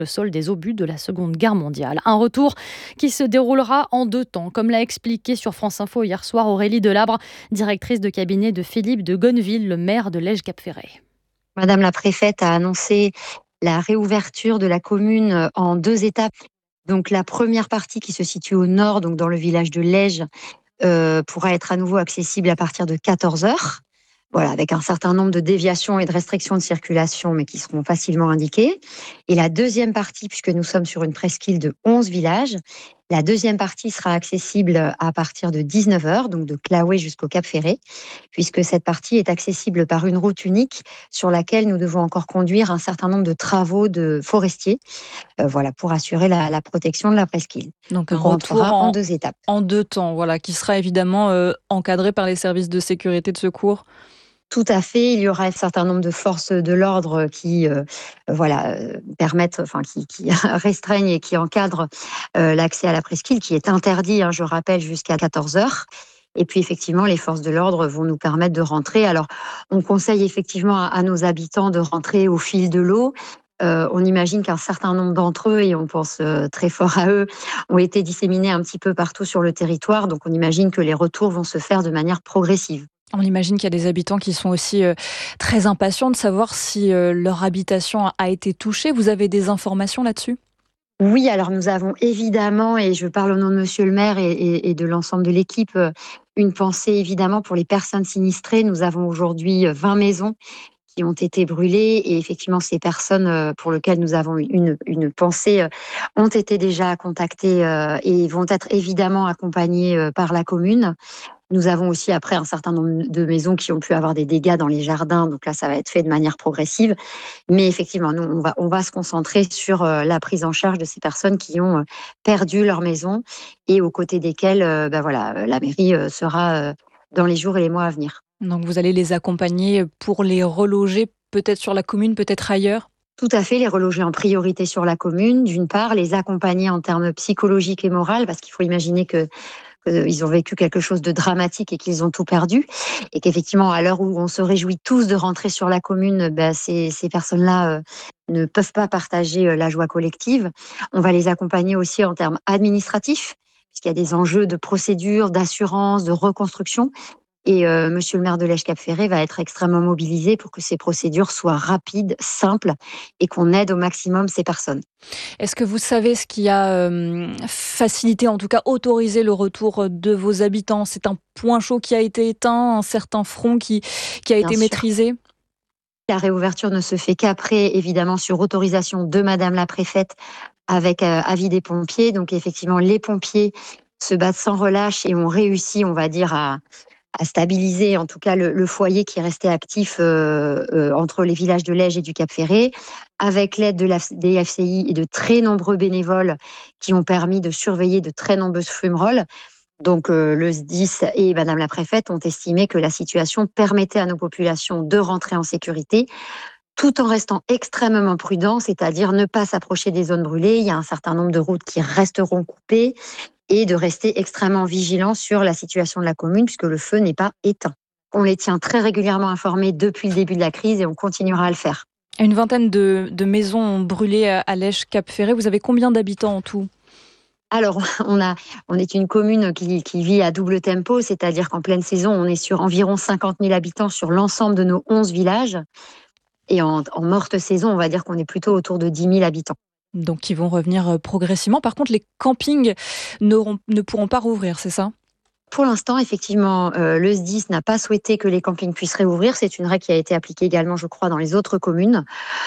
le sol des obus de la Seconde Guerre mondiale. Un retour qui se déroulera en 2 temps, comme l'a expliqué sur France Info hier soir Aurélie Delabre, directrice de cabinet de Philippe de Gonneville, le maire de Lège-Cap-Ferret. Madame la préfète a annoncé la réouverture de la commune en 2 étapes. Donc la première partie qui se situe au nord, donc dans le village de Lège, pourra être à nouveau accessible à partir de 14h. Voilà, avec un certain nombre de déviations et de restrictions de circulation, mais qui seront facilement indiquées. Et la deuxième partie, puisque nous sommes sur une presqu'île de 11 villages, la deuxième partie sera accessible à partir de 19h, donc de Claouet jusqu'au Cap Ferré, puisque cette partie est accessible par une route unique sur laquelle nous devons encore conduire un certain nombre de travaux de forestiers, voilà, pour assurer la protection de la presqu'île. Donc un Donc on retour rentrera en 2 étapes. en 2 temps, voilà, qui sera évidemment encadré par les services de sécurité de secours. Tout à fait, il y aura un certain nombre de forces de l'ordre qui, permettent, enfin qui restreignent et qui encadrent l'accès à la presqu'île, qui est interdit, je rappelle, jusqu'à 14h. Et puis effectivement, les forces de l'ordre vont nous permettre de rentrer. Alors, on conseille effectivement à nos habitants de rentrer au fil de l'eau. On imagine qu'un certain nombre d'entre eux, et on pense très fort à eux, ont été disséminés un petit peu partout sur le territoire. Donc on imagine que les retours vont se faire de manière progressive. On imagine qu'il y a des habitants qui sont aussi très impatients de savoir si leur habitation a été touchée. Vous avez des informations là-dessus ? Oui, alors nous avons évidemment, et je parle au nom de monsieur le maire et de l'ensemble de l'équipe, une pensée évidemment pour les personnes sinistrées. Nous avons aujourd'hui 20 maisons qui ont été brûlées et effectivement ces personnes pour lesquelles nous avons une pensée ont été déjà contactées et vont être évidemment accompagnées par la commune. Nous avons aussi après un certain nombre de maisons qui ont pu avoir des dégâts dans les jardins, donc là ça va être fait de manière progressive. Mais effectivement, nous on va se concentrer sur la prise en charge de ces personnes qui ont perdu leur maison et aux côtés desquelles la mairie sera dans les jours et les mois à venir. Donc vous allez les accompagner pour les reloger peut-être sur la commune, peut-être ailleurs ? Tout à fait, les reloger en priorité sur la commune, d'une part, les accompagner en termes psychologiques et moraux, parce qu'il faut imaginer qu'ils ont vécu quelque chose de dramatique et qu'ils ont tout perdu. Et qu'effectivement, à l'heure où on se réjouit tous de rentrer sur la commune, ces personnes-là ne peuvent pas partager la joie collective. On va les accompagner aussi en termes administratifs, puisqu'il y a des enjeux de procédure, d'assurance, de reconstruction. Et monsieur le maire de Lège-Cap-Ferré va être extrêmement mobilisé pour que ces procédures soient rapides, simples et qu'on aide au maximum ces personnes. Est-ce que vous savez ce qui a facilité, en tout cas autorisé le retour de vos habitants ? C'est un point chaud qui a été éteint, un certain front qui a Bien été sûr. maîtrisé ? La réouverture ne se fait qu'après, évidemment, sur autorisation de madame la préfète avec avis des pompiers. Donc effectivement, les pompiers se battent sans relâche et ont réussi, on va dire, à stabiliser en tout cas le foyer qui est resté actif entre les villages de Lège et du Cap Ferré, avec l'aide des FCI et de très nombreux bénévoles qui ont permis de surveiller de très nombreuses fumerolles. Donc le SDIS et madame la préfète ont estimé que la situation permettait à nos populations de rentrer en sécurité, tout en restant extrêmement prudent, c'est-à-dire ne pas s'approcher des zones brûlées. Il y a un certain nombre de routes qui resteront coupées et de rester extrêmement vigilant sur la situation de la commune puisque le feu n'est pas éteint. On les tient très régulièrement informés depuis le début de la crise et on continuera à le faire. Une vingtaine de maisons ont brûlé à Lège-Cap-Ferré. Vous avez combien d'habitants en tout ? Alors, on est une commune qui vit à double tempo, c'est-à-dire qu'en pleine saison, on est sur environ 50 000 habitants sur l'ensemble de nos 11 villages. Et en morte saison, on va dire qu'on est plutôt autour de 10 000 habitants. Donc, ils vont revenir progressivement. Par contre, les campings ne pourront pas rouvrir, c'est ça ? Pour l'instant, effectivement, le SDIS n'a pas souhaité que les campings puissent réouvrir. C'est une règle qui a été appliquée également, je crois, dans les autres communes.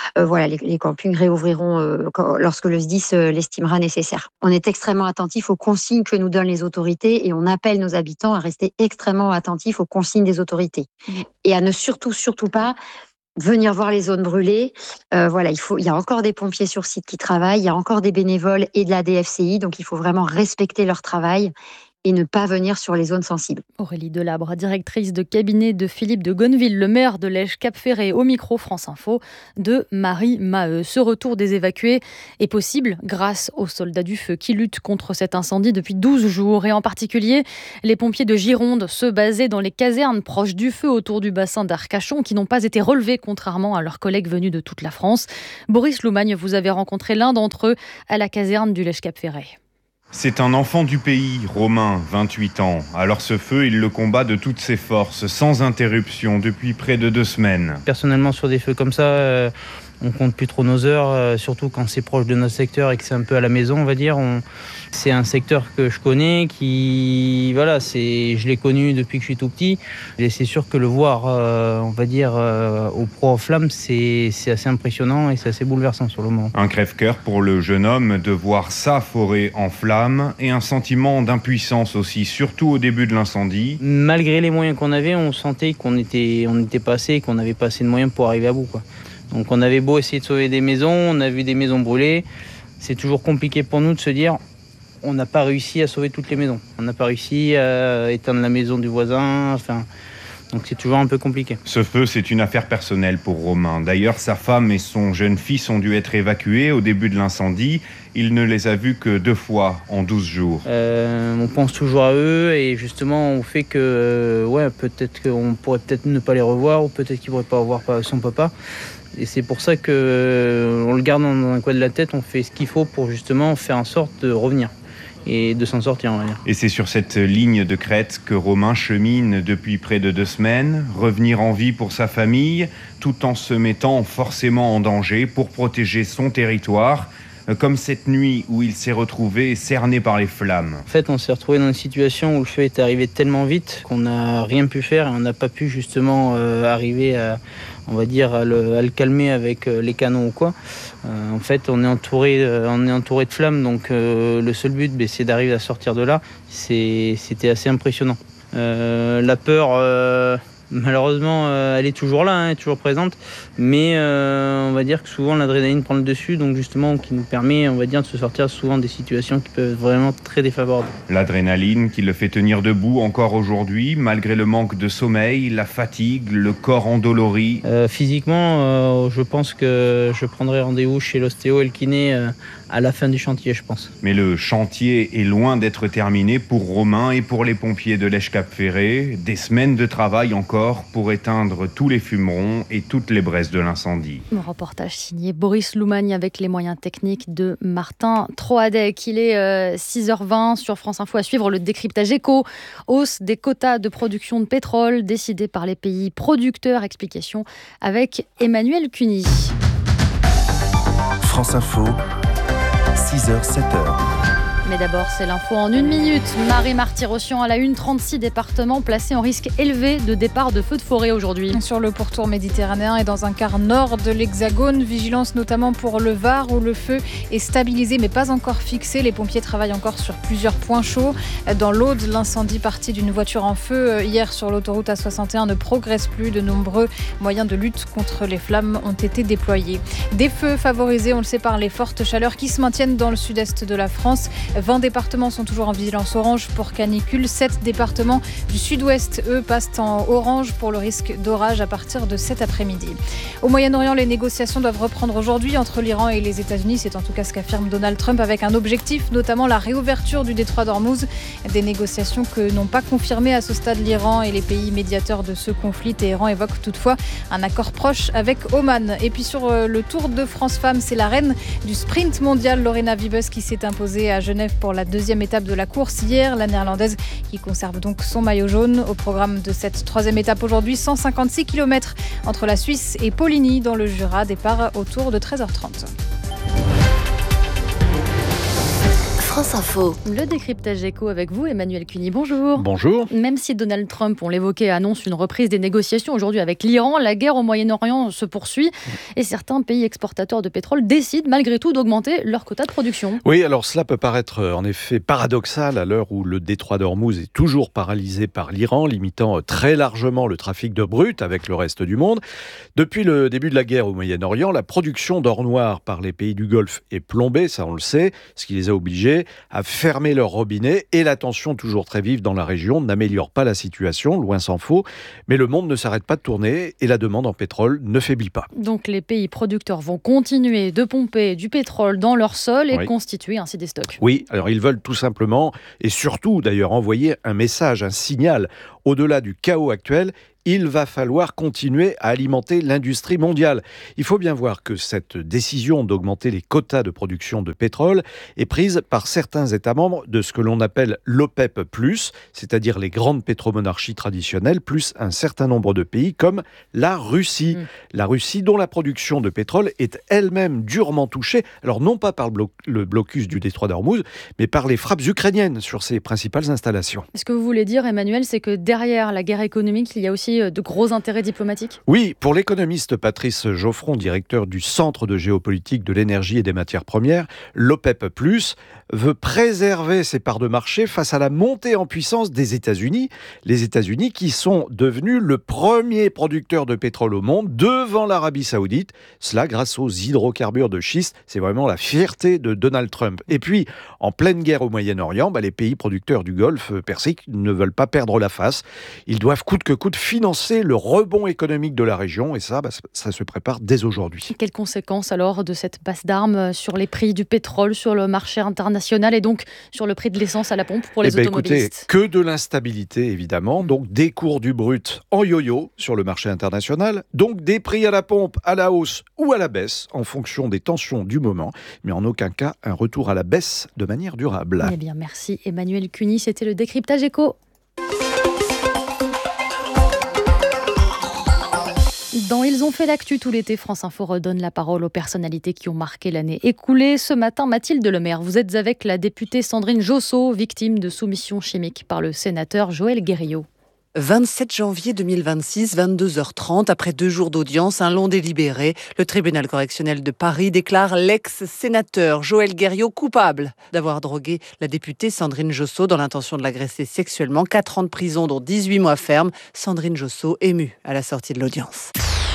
Les campings réouvriront lorsque le SDIS l'estimera nécessaire. On est extrêmement attentif aux consignes que nous donnent les autorités et on appelle nos habitants à rester extrêmement attentifs aux consignes des autorités. Et à ne surtout pas venir voir les zones brûlées. Il y a encore des pompiers sur site qui travaillent, il y a encore des bénévoles et de la DFCI, donc il faut vraiment respecter leur travail et ne pas venir sur les zones sensibles. Aurélie Delabre, directrice de cabinet de Philippe de Gonneville, le maire de Lège-Cap-Ferré, au micro France Info de Marie Maheu. Ce retour des évacués est possible grâce aux soldats du feu qui luttent contre cet incendie depuis 12 jours. Et en particulier, les pompiers de Gironde, ceux basés dans les casernes proches du feu autour du bassin d'Arcachon, qui n'ont pas été relevés contrairement à leurs collègues venus de toute la France. Boris Loumagne, vous avez rencontré l'un d'entre eux à la caserne du Lège-Cap-Ferré. C'est un enfant du pays, Romain, 28 ans. Alors ce feu, il le combat de toutes ses forces, sans interruption, depuis près de 2 semaines. Personnellement, sur des feux comme ça, on compte plus trop nos heures, surtout quand c'est proche de notre secteur et que c'est un peu à la maison, on va dire. C'est un secteur que je connais, je l'ai connu depuis que je suis tout petit. Et c'est sûr que le voir, au proie aux flammes, c'est assez impressionnant et c'est assez bouleversant sur le moment. Un crève-cœur pour le jeune homme de voir sa forêt en flammes et un sentiment d'impuissance aussi, surtout au début de l'incendie. Malgré les moyens qu'on avait, on sentait qu'on était pas assez, qu'on n'avait pas assez de moyens pour arriver à bout, quoi. Donc on avait beau essayer de sauver des maisons, on a vu des maisons brûler. C'est toujours compliqué pour nous de se dire on n'a pas réussi à sauver toutes les maisons. On n'a pas réussi à éteindre la maison du voisin. Donc c'est toujours un peu compliqué. Ce feu, c'est une affaire personnelle pour Romain. D'ailleurs, sa femme et son jeune fils ont dû être évacués au début de l'incendie. Il ne les a vus que 2 fois en 12 jours. On pense toujours à eux et justement on fait que peut-être qu'on pourrait peut-être ne pas les revoir ou peut-être qu'ils ne pourraient pas revoir son papa. Et c'est pour ça qu'on le garde dans un coin de la tête, on fait ce qu'il faut pour justement faire en sorte de revenir et de s'en sortir, on va dire. Et c'est sur cette ligne de crête que Romain chemine depuis près de 2 semaines, revenir en vie pour sa famille, tout en se mettant forcément en danger pour protéger son territoire, comme cette nuit où il s'est retrouvé cerné par les flammes. En fait, on s'est retrouvé dans une situation où le feu est arrivé tellement vite qu'on n'a rien pu faire et on n'a pas pu justement arriver à le calmer avec les canons ou quoi. En fait, on est entouré de flammes, donc le seul but, c'est d'arriver à sortir de là. C'était assez impressionnant. La peur, malheureusement, elle est toujours là, elle est toujours présente, mais on va dire que souvent l'adrénaline prend le dessus, donc justement qui nous permet, on va dire, de se sortir souvent des situations qui peuvent être vraiment très défavorables. L'adrénaline qui le fait tenir debout encore aujourd'hui, malgré le manque de sommeil, la fatigue, le corps endolori. Physiquement, je pense que je prendrai rendez-vous chez l'ostéo et le kiné à la fin du chantier, je pense. Mais le chantier est loin d'être terminé pour Romain et pour les pompiers de Lège-Cap-Ferré. Des semaines de travail encore pour éteindre tous les fumerons et toutes les braises de l'incendie. Un reportage signé Boris Loumagne avec les moyens techniques de Martin Troadec. Il est 6h20 sur France Info à suivre le décryptage éco. Hausse des quotas de production de pétrole décidés par les pays producteurs. Explication avec Emmanuel Cuny. France Info, 6h, 7h. Mais d'abord, c'est l'info en 1 minute. Marie Marty-Rossian à la une, 36 départements placés en risque élevé de départ de feux de forêt aujourd'hui. Sur le pourtour méditerranéen et dans un quart nord de l'Hexagone, vigilance notamment pour le Var où le feu est stabilisé mais pas encore fixé. Les pompiers travaillent encore sur plusieurs points chauds. Dans l'Aude, l'incendie parti d'une voiture en feu hier sur l'autoroute A61 ne progresse plus. De nombreux moyens de lutte contre les flammes ont été déployés. Des feux favorisés, on le sait, par les fortes chaleurs qui se maintiennent dans le sud-est de la France. 20 départements sont toujours en vigilance orange pour canicule. 7 départements du sud-ouest, eux, passent en orange pour le risque d'orage à partir de cet après-midi. Au Moyen-Orient, les négociations doivent reprendre aujourd'hui entre l'Iran et les États-Unis. C'est en tout cas ce qu'affirme Donald Trump avec un objectif, notamment la réouverture du détroit d'Ormuz. Des négociations que n'ont pas confirmées à ce stade l'Iran et les pays médiateurs de ce conflit. Téhéran évoque toutefois un accord proche avec Oman. Et puis sur le Tour de France Femmes, c'est la reine du sprint mondial, Lorena Wiebes, qui s'est imposée à Genève pour la 2e étape de la course hier. La néerlandaise qui conserve donc son maillot jaune. Au programme de cette 3e étape aujourd'hui, 156 km entre la Suisse et Poligny dans le Jura. Départ autour de 13h30. France Info. Le décryptage éco avec vous, Emmanuel Cuny. Bonjour. Bonjour. Même si Donald Trump, on l'évoquait, annonce une reprise des négociations aujourd'hui avec l'Iran, la guerre au Moyen-Orient se poursuit et certains pays exportateurs de pétrole décident malgré tout d'augmenter leur quota de production. Oui, alors cela peut paraître en effet paradoxal à l'heure où le détroit d'Ormuz est toujours paralysé par l'Iran, limitant très largement le trafic de brut avec le reste du monde. Depuis le début de la guerre au Moyen-Orient, la production d'or noir par les pays du Golfe est plombée, ça on le sait, ce qui les a obligés à fermer leurs robinets et la tension toujours très vive dans la région n'améliore pas la situation, loin s'en faut. Mais le monde ne s'arrête pas de tourner et la demande en pétrole ne faiblit pas. Donc les pays producteurs vont continuer de pomper du pétrole dans leur sol et constituer ainsi des stocks. Oui, alors ils veulent tout simplement et surtout d'ailleurs envoyer un message, un signal. Au-delà du chaos actuel, il va falloir continuer à alimenter l'industrie mondiale. Il faut bien voir que cette décision d'augmenter les quotas de production de pétrole est prise par certains États membres de ce que l'on appelle l'OPEP+, c'est-à-dire les grandes pétromonarchies traditionnelles, plus un certain nombre de pays comme la Russie. La Russie dont la production de pétrole est elle-même durement touchée, alors non pas par le blocus du détroit d'Ormuz, mais par les frappes ukrainiennes sur ses principales installations. Ce que vous voulez dire, Emmanuel, c'est que derrière la guerre économique, il y a aussi de gros intérêts diplomatiques ? Oui, pour l'économiste Patrice Geoffron, directeur du Centre de géopolitique de l'énergie et des matières premières, l'OPEP+, veut préserver ses parts de marché face à la montée en puissance des États-Unis. Les États-Unis qui sont devenus le premier producteur de pétrole au monde devant l'Arabie Saoudite. Cela grâce aux hydrocarbures de schiste. C'est vraiment la fierté de Donald Trump. Et puis, en pleine guerre au Moyen-Orient, les pays producteurs du Golfe Persique ne veulent pas perdre la face. Ils doivent coûte que coûte financer le rebond économique de la région et ça se prépare dès aujourd'hui. Quelles conséquences alors de cette passe d'armes sur les prix du pétrole, sur le marché international et donc sur le prix de l'essence à la pompe pour les automobilistes ? Écoutez, que de l'instabilité évidemment, donc des cours du brut en yo-yo sur le marché international, donc des prix à la pompe à la hausse ou à la baisse en fonction des tensions du moment, mais en aucun cas un retour à la baisse de manière durable. Eh bien merci Emmanuel Cuny, c'était le décryptage éco. Dans Ils ont fait l'actu tout l'été, France Info redonne la parole aux personnalités qui ont marqué l'année écoulée. Ce matin, Mathilde Lemaire, vous êtes avec la députée Sandrine Josso, victime de soumission chimique par le sénateur Joël Guerriau. 27 janvier 2026, 22h30, après 2 jours d'audience, un long délibéré, le tribunal correctionnel de Paris déclare l'ex-sénateur Joël Guerriau coupable d'avoir drogué la députée Sandrine Josso dans l'intention de l'agresser sexuellement. 4 ans de prison, dont 18 mois ferme. Sandrine Josso émue à la sortie de l'audience.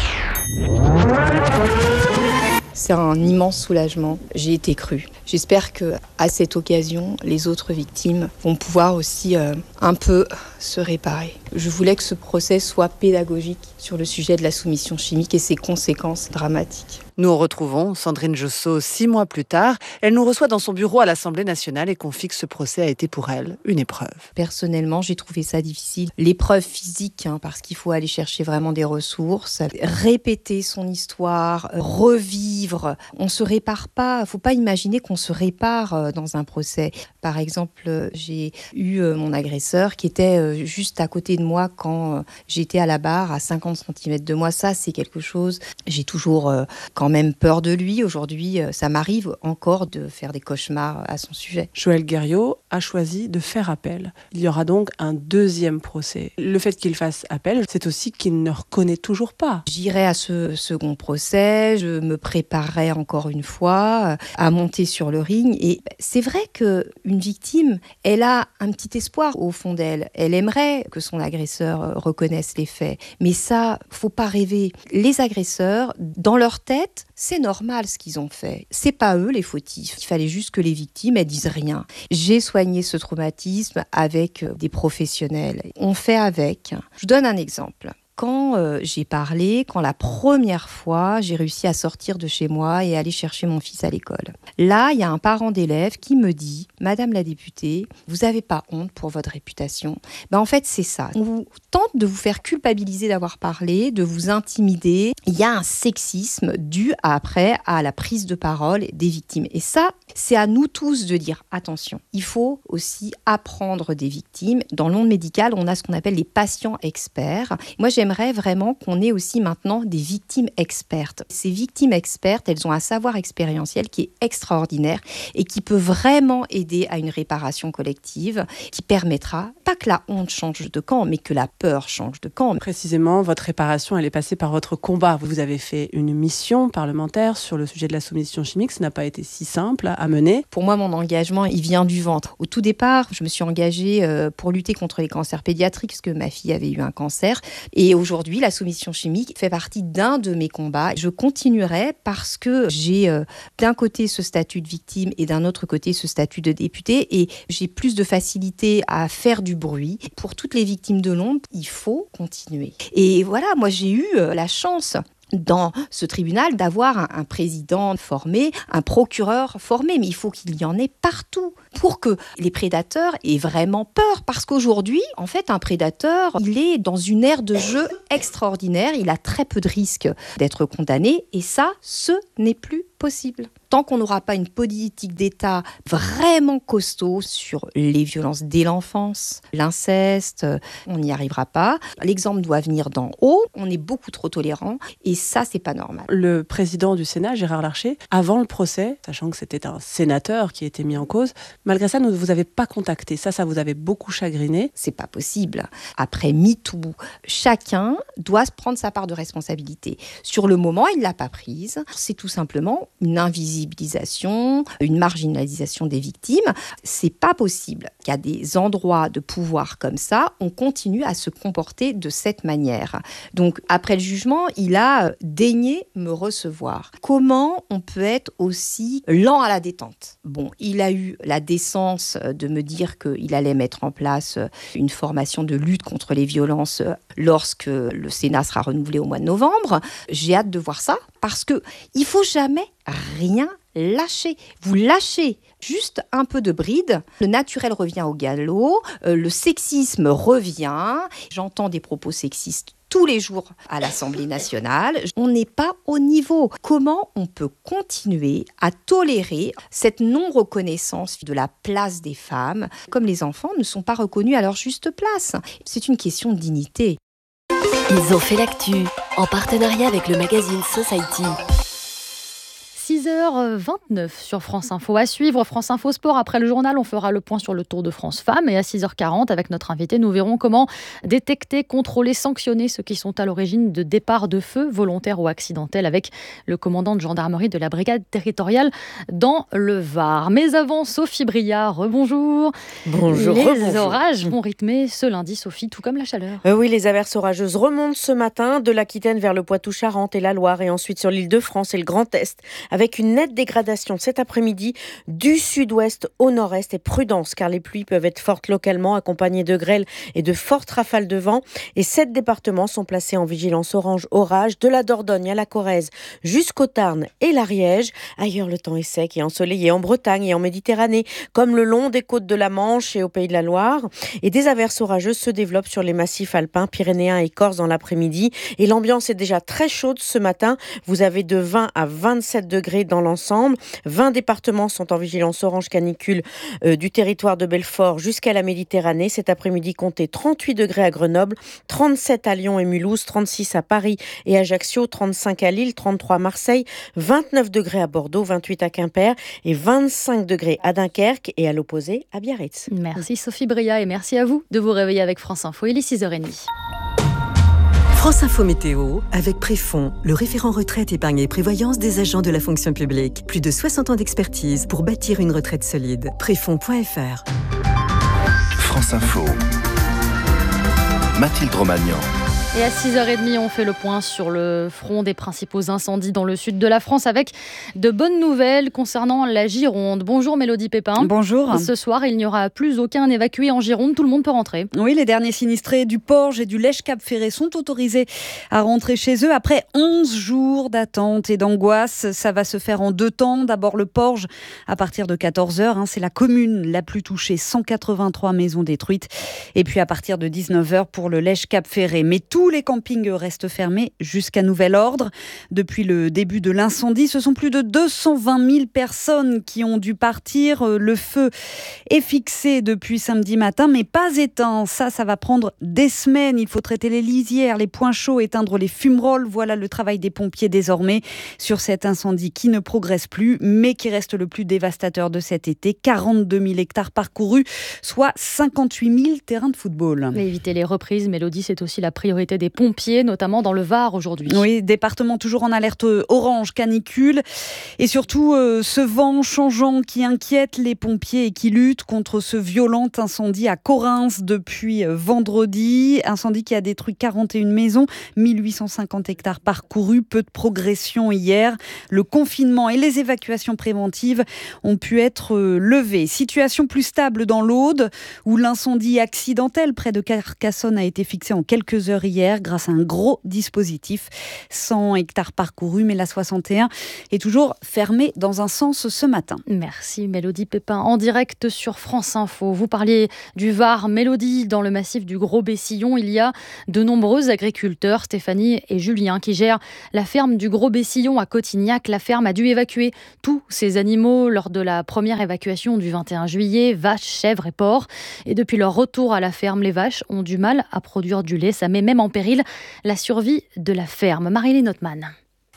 C'est un immense soulagement. J'ai été crue. J'espère que à cette occasion, les autres victimes vont pouvoir aussi un peu se réparer. Je voulais que ce procès soit pédagogique sur le sujet de la soumission chimique et ses conséquences dramatiques. Nous retrouvons Sandrine Josso 6 mois plus tard. Elle nous reçoit dans son bureau à l'Assemblée nationale et confie que ce procès a été pour elle une épreuve. Personnellement, j'ai trouvé ça difficile. L'épreuve physique, parce qu'il faut aller chercher vraiment des ressources, répéter son histoire, revivre. On ne se répare pas. Il ne faut pas imaginer qu'on se répare dans un procès. Par exemple, j'ai eu mon agresseur qui était juste à côté de moi quand j'étais à la barre, à 50 cm de moi. Ça, c'est quelque chose. J'ai toujours quand même peur de lui. Aujourd'hui, ça m'arrive encore de faire des cauchemars à son sujet. Joël Guerriau a choisi de faire appel. Il y aura donc un deuxième procès. Le fait qu'il fasse appel, c'est aussi qu'il ne reconnaît toujours pas. J'irai à ce second procès, je me préparerai encore une fois à monter sur le ring. Et c'est vrai qu'une victime, elle a un petit espoir au fond d'elle. Elle aimerait que son agresseur reconnaisse les faits. Mais ça, faut pas rêver. Les agresseurs, dans leur tête, c'est normal ce qu'ils ont fait. C'est pas eux les fautifs. Il fallait juste que les victimes, elles disent rien. J'ai soigné ce traumatisme avec des professionnels. On fait avec. Je donne un exemple. Quand j'ai parlé, quand la première fois, j'ai réussi à sortir de chez moi et aller chercher mon fils à l'école. Là, il y a un parent d'élève qui me dit « Madame la députée, vous n'avez pas honte pour votre réputation ?» En fait, c'est ça. On vous tente de vous faire culpabiliser d'avoir parlé, de vous intimider. Il y a un sexisme dû après à la prise de parole des victimes. Et ça, c'est à nous tous de dire « Attention, il faut aussi apprendre des victimes. » Dans le monde médical, on a ce qu'on appelle les patients experts. Moi, j'aimerais vraiment qu'on ait aussi maintenant des victimes expertes. Ces victimes expertes, elles ont un savoir expérientiel qui est extraordinaire et qui peut vraiment aider à une réparation collective qui permettra, pas que la honte change de camp, mais que la peur change de camp. Précisément, votre réparation, elle est passée par votre combat. Vous avez fait une mission parlementaire sur le sujet de la soumission chimique. Ce n'a pas été si simple à mener. Pour moi, mon engagement, il vient du ventre. Au tout départ, je me suis engagée pour lutter contre les cancers pédiatriques parce que ma fille avait eu un cancer. Et aujourd'hui, la soumission chimique fait partie d'un de mes combats. Je continuerai parce que j'ai d'un côté ce statut de victime et d'un autre côté ce statut de députée, et j'ai plus de facilité à faire du bruit. Pour toutes les victimes de l'ombre, il faut continuer. Et voilà, moi j'ai eu la chance dans ce tribunal d'avoir un président formé, un procureur formé, mais il faut qu'il y en ait partout pour que les prédateurs aient vraiment peur. Parce qu'aujourd'hui, en fait, un prédateur, il est dans une ère de jeu extraordinaire, il a très peu de risques d'être condamné, et ça, ce n'est plus possible. Tant qu'on n'aura pas une politique d'État vraiment costaud sur les violences dès l'enfance, l'inceste, on n'y arrivera pas. L'exemple doit venir d'en haut, on est beaucoup trop tolérant, et ça, c'est pas normal. Le président du Sénat, Gérard Larcher, avant le procès, sachant que c'était un sénateur qui était mis en cause, malgré ça, ne vous avez pas contacté. Ça vous avait beaucoup chagriné. C'est pas possible. Après MeToo, chacun doit prendre sa part de responsabilité. Sur le moment, il l'a pas prise. C'est tout simplement une invisibilisation, une marginalisation des victimes. C'est pas possible qu'à des endroits de pouvoir comme ça, on continue à se comporter de cette manière. Donc, après le jugement, il a daigné me recevoir. Comment on peut être aussi lent à la détente ? Bon, il a eu la décence de me dire qu'il allait mettre en place une formation de lutte contre les violences lorsque le Sénat sera renouvelé au mois de novembre. J'ai hâte de voir ça parce qu'il ne faut jamais rien lâcher. Vous lâchez juste un peu de bride, le naturel revient au galop, le sexisme revient. J'entends des propos sexistes tous les jours à l'Assemblée nationale. On n'est pas au niveau. Comment on peut continuer à tolérer cette non-reconnaissance de la place des femmes, comme les enfants ne sont pas reconnus à leur juste place ? C'est une question de dignité. Ils ont fait l'actu, en partenariat avec le magazine Society. 6h29 sur France Info. À suivre, France Info Sport. Après le journal, on fera le point sur le Tour de France Femmes. Et à 6h40, avec notre invité, nous verrons comment détecter, contrôler, sanctionner ceux qui sont à l'origine de départs de feu, volontaires ou accidentels, avec le commandant de gendarmerie de la brigade territoriale dans le Var. Mais avant, Sophie Briard, rebonjour. Bonjour. Les orages vont rythmer ce lundi, Sophie, tout comme la chaleur. Oui, les averses orageuses remontent ce matin de l'Aquitaine vers le Poitou-Charentes et la Loire, et ensuite sur l'Île-de-France et le Grand Est, avec une nette dégradation cet après-midi du sud-ouest au nord-est. Et prudence, car les pluies peuvent être fortes localement, accompagnées de grêle et de fortes rafales de vent. Et 7 départements sont placés en vigilance orange orage, de la Dordogne à la Corrèze jusqu'au Tarn et l'Ariège. Ailleurs, le temps est sec et ensoleillé en Bretagne et en Méditerranée, comme le long des côtes de la Manche et au Pays de la Loire. Et des averses orageuses se développent sur les massifs alpins, pyrénéens et corses dans l'après-midi. Et l'ambiance est déjà très chaude ce matin. Vous avez de 20 à 27 degrés dans l'ensemble. 20 départements sont en vigilance orange canicule du territoire de Belfort jusqu'à la Méditerranée. Cet après-midi, comptez 38 degrés à Grenoble, 37 à Lyon et Mulhouse, 36 à Paris et Ajaccio, 35 à Lille, 33 à Marseille, 29 degrés à Bordeaux, 28 à Quimper et 25 degrés à Dunkerque et à l'opposé à Biarritz. Merci Sophie Bria et merci à vous de vous réveiller avec France Info. Il est 6h30. France Info Météo, avec Préfond, le référent retraite, épargne et prévoyance des agents de la fonction publique. Plus de 60 ans d'expertise pour bâtir une retraite solide. Préfond.fr. France Info. Mathilde Romagnan. Et à 6h30, on fait le point sur le front des principaux incendies dans le sud de la France avec de bonnes nouvelles concernant la Gironde. Bonjour Mélodie Pépin. Bonjour. Ce soir, il n'y aura plus aucun évacué en Gironde. Tout le monde peut rentrer. Oui, les derniers sinistrés du Porge et du Lèche-Cap-Ferré sont autorisés à rentrer chez eux après 11 jours d'attente et d'angoisse. Ça va se faire en 2 temps. D'abord le Porge à partir de 14h. C'est la commune la plus touchée, 183 maisons détruites. Et puis à partir de 19h pour le Lèche-Cap-Ferré. Mais tous les campings restent fermés jusqu'à nouvel ordre. Depuis le début de l'incendie, ce sont plus de 220 000 personnes qui ont dû partir. Le feu est fixé depuis samedi matin, mais pas éteint. Ça va prendre des semaines. Il faut traiter les lisières, les points chauds, éteindre les fumerolles. Voilà le travail des pompiers désormais sur cet incendie qui ne progresse plus, mais qui reste le plus dévastateur de cet été. 42 000 hectares parcourus, soit 58 000 terrains de football. Mais éviter les reprises, Mélodie, c'est aussi la priorité été des pompiers, notamment dans le Var aujourd'hui. Oui, département toujours en alerte orange, canicule. Et surtout, ce vent changeant qui inquiète les pompiers et qui lutte contre ce violent incendie à Correns depuis vendredi. Incendie qui a détruit 41 maisons, 1850 hectares parcourus. Peu de progression hier. Le confinement et les évacuations préventives ont pu être levées. Situation plus stable dans l'Aude, où l'incendie accidentel près de Carcassonne a été fixé en quelques heures hier grâce à un gros dispositif. 100 hectares parcourus, mais la 61 est toujours fermée dans un sens ce matin. Merci Mélodie Pépin, en direct sur France Info. Vous parliez du Var. Mélodie, dans le massif du Gros-Bessillon, il y a de nombreux agriculteurs, Stéphanie et Julien, qui gèrent la ferme du Gros-Bessillon à Cotignac. La ferme a dû évacuer tous ces animaux lors de la première évacuation du 21 juillet, vaches, chèvres et porcs. Et depuis leur retour à la ferme, les vaches ont du mal à produire du lait. Ça met même en péril la survie de la ferme. Marilyn Ottman.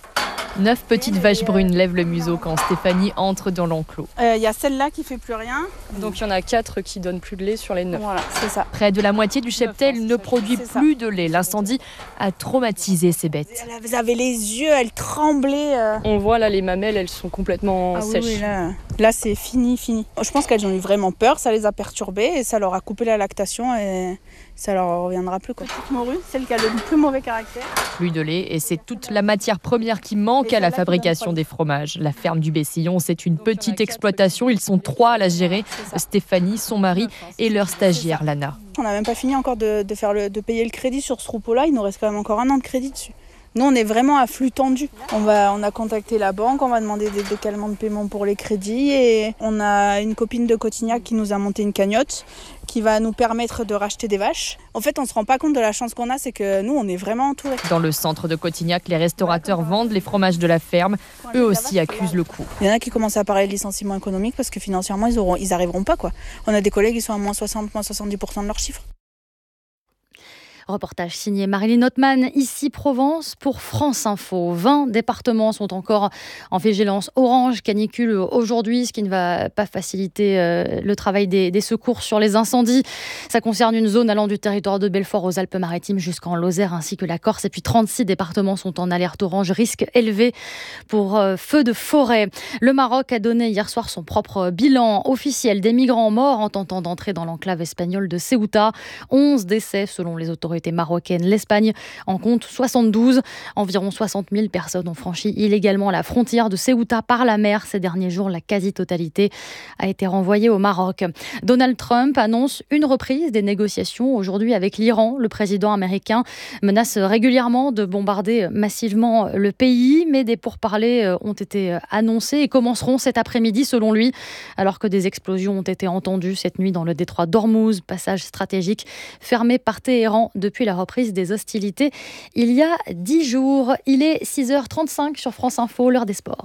9 petites vaches brunes lèvent le museau quand Stéphanie entre dans l'enclos. Il y a celle-là qui fait plus rien. Donc il y en a 4 qui donnent plus de lait sur les 9. Voilà, c'est ça. Près de la moitié du cheptel ne produit plus de lait. L'incendie a traumatisé ces bêtes. Elles avaient les yeux, elles tremblaient. On voit là les mamelles, elles sont complètement sèches. Oui, là c'est fini. Je pense qu'elles ont eu vraiment peur, ça les a perturbées et ça leur a coupé la lactation et ça leur reviendra plus. Petite morue, celle qui a le plus mauvais caractère. Plus de lait et c'est toute la matière première qui manque à la fabrication des fromages. La ferme du Bessillon, c'est une petite exploitation. Ils sont 3 à la gérer. Stéphanie, son mari et leur stagiaire Lana. On n'a même pas fini encore de payer le crédit sur ce troupeau-là. Il nous reste quand même encore 1 an de crédit dessus. Nous, on est vraiment à flux tendu. On a contacté la banque, on va demander des décalements de paiement pour les crédits et on a une copine de Cotignac qui nous a monté une cagnotte qui va nous permettre de racheter des vaches. En fait, on ne se rend pas compte de la chance qu'on a, c'est que nous, on est vraiment entourés. Dans le centre de Cotignac, les restaurateurs vendent les fromages de la ferme. Eux aussi accusent le coup. Il y en a qui commencent à parler de licenciement économique parce que financièrement, ils n'arriveront pas, quoi. On a des collègues qui sont à moins 60, moins 70% de leurs chiffres. Reportage signé Marilyn Ottman, ici Provence pour France Info. 20 départements sont encore en vigilance orange, canicule aujourd'hui, ce qui ne va pas faciliter le travail des secours sur les incendies. Ça concerne une zone allant du territoire de Belfort aux Alpes-Maritimes jusqu'en Lozère ainsi que la Corse. Et puis 36 départements sont en alerte orange, risque élevé pour feux de forêt. Le Maroc a donné hier soir son propre bilan officiel des migrants morts en tentant d'entrer dans l'enclave espagnole de Ceuta. 11 décès selon les autorités marocaines. L'Espagne en compte 72. Environ 60 000 personnes ont franchi illégalement la frontière de Ceuta par la mer. Ces derniers jours, la quasi-totalité a été renvoyée au Maroc. Donald Trump annonce une reprise des négociations aujourd'hui avec l'Iran. Le président américain menace régulièrement de bombarder massivement le pays, mais des pourparlers ont été annoncés et commenceront cet après-midi selon lui, alors que des explosions ont été entendues cette nuit dans le détroit d'Ormuz, passage stratégique fermé par Téhéran depuis la reprise des hostilités il y a 10 jours. Il est 6h35 sur France Info, l'heure des sports.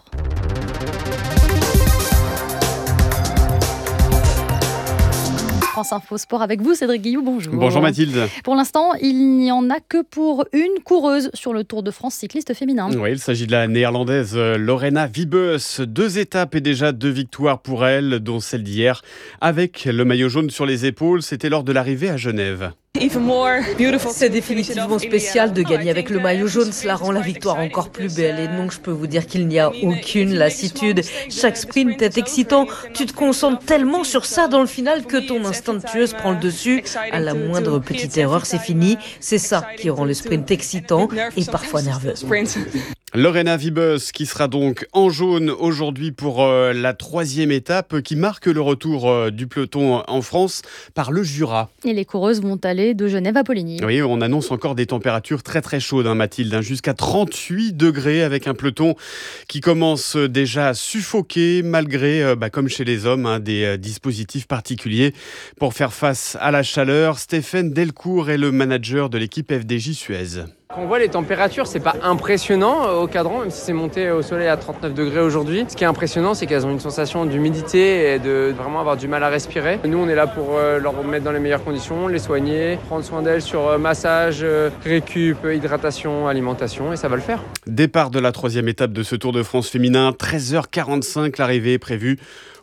France Info Sport avec vous, Cédric Guillou, bonjour. Bonjour Mathilde. Pour l'instant, il n'y en a que pour une coureuse sur le Tour de France cycliste féminin. Oui, il s'agit de la néerlandaise Lorena Wiebes. 2 étapes et déjà 2 victoires pour elle, dont celle d'hier. Avec le maillot jaune sur les épaules, c'était lors de l'arrivée à Genève. C'est définitivement spécial de gagner avec le maillot jaune, cela rend la victoire encore plus belle et donc je peux vous dire qu'il n'y a aucune lassitude. Chaque sprint est excitant, tu te concentres tellement sur ça dans le final que ton instinct de tueuse prend le dessus. À la moindre petite erreur, c'est fini. C'est ça qui rend le sprint excitant et parfois nerveux. Lorena Wiebes qui sera donc en jaune aujourd'hui pour la 3e étape qui marque le retour du peloton en France par le Jura. Et les coureuses vont aller de Genève à Poligny. Oui, on annonce encore des températures très très chaudes, Mathilde, jusqu'à 38 degrés avec un peloton qui commence déjà à suffoquer malgré, comme chez les hommes, des dispositifs particuliers pour faire face à la chaleur. Stéphane Delcourt est le manager de l'équipe FDJ Suez. Quand on voit les températures, c'est pas impressionnant au cadran, même si c'est monté au soleil à 39 degrés aujourd'hui. Ce qui est impressionnant, c'est qu'elles ont une sensation d'humidité et de vraiment avoir du mal à respirer. Nous, on est là pour leur mettre dans les meilleures conditions, les soigner, prendre soin d'elles sur massage, récup, hydratation, alimentation, et ça va le faire. Départ de la 3e étape de ce Tour de France féminin, 13h45, l'arrivée est prévue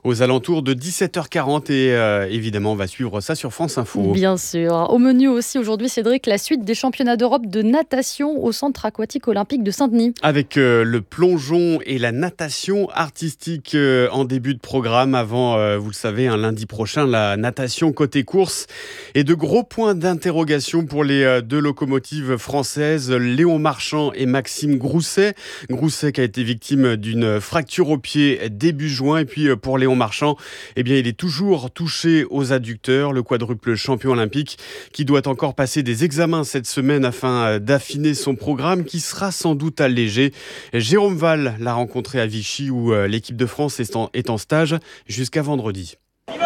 aux alentours de 17h40 et évidemment on va suivre ça sur France Info. Bien sûr. Au menu aussi aujourd'hui, Cédric, la suite des championnats d'Europe de natation au centre aquatique olympique de Saint-Denis. Avec le plongeon et la natation artistique en début de programme avant, vous le savez, un lundi prochain, la natation côté course. Et de gros points d'interrogation pour les deux locomotives françaises, Léon Marchand et Maxime Grousset. Grousset qui a été victime d'une fracture au pied début juin. Et puis pour Léon Marchand, eh bien, il est toujours touché aux adducteurs. Le quadruple champion olympique qui doit encore passer des examens cette semaine afin d'affiner son programme qui sera sans doute allégé. Jérôme Val l'a rencontré à Vichy où l'équipe de France est en stage jusqu'à vendredi.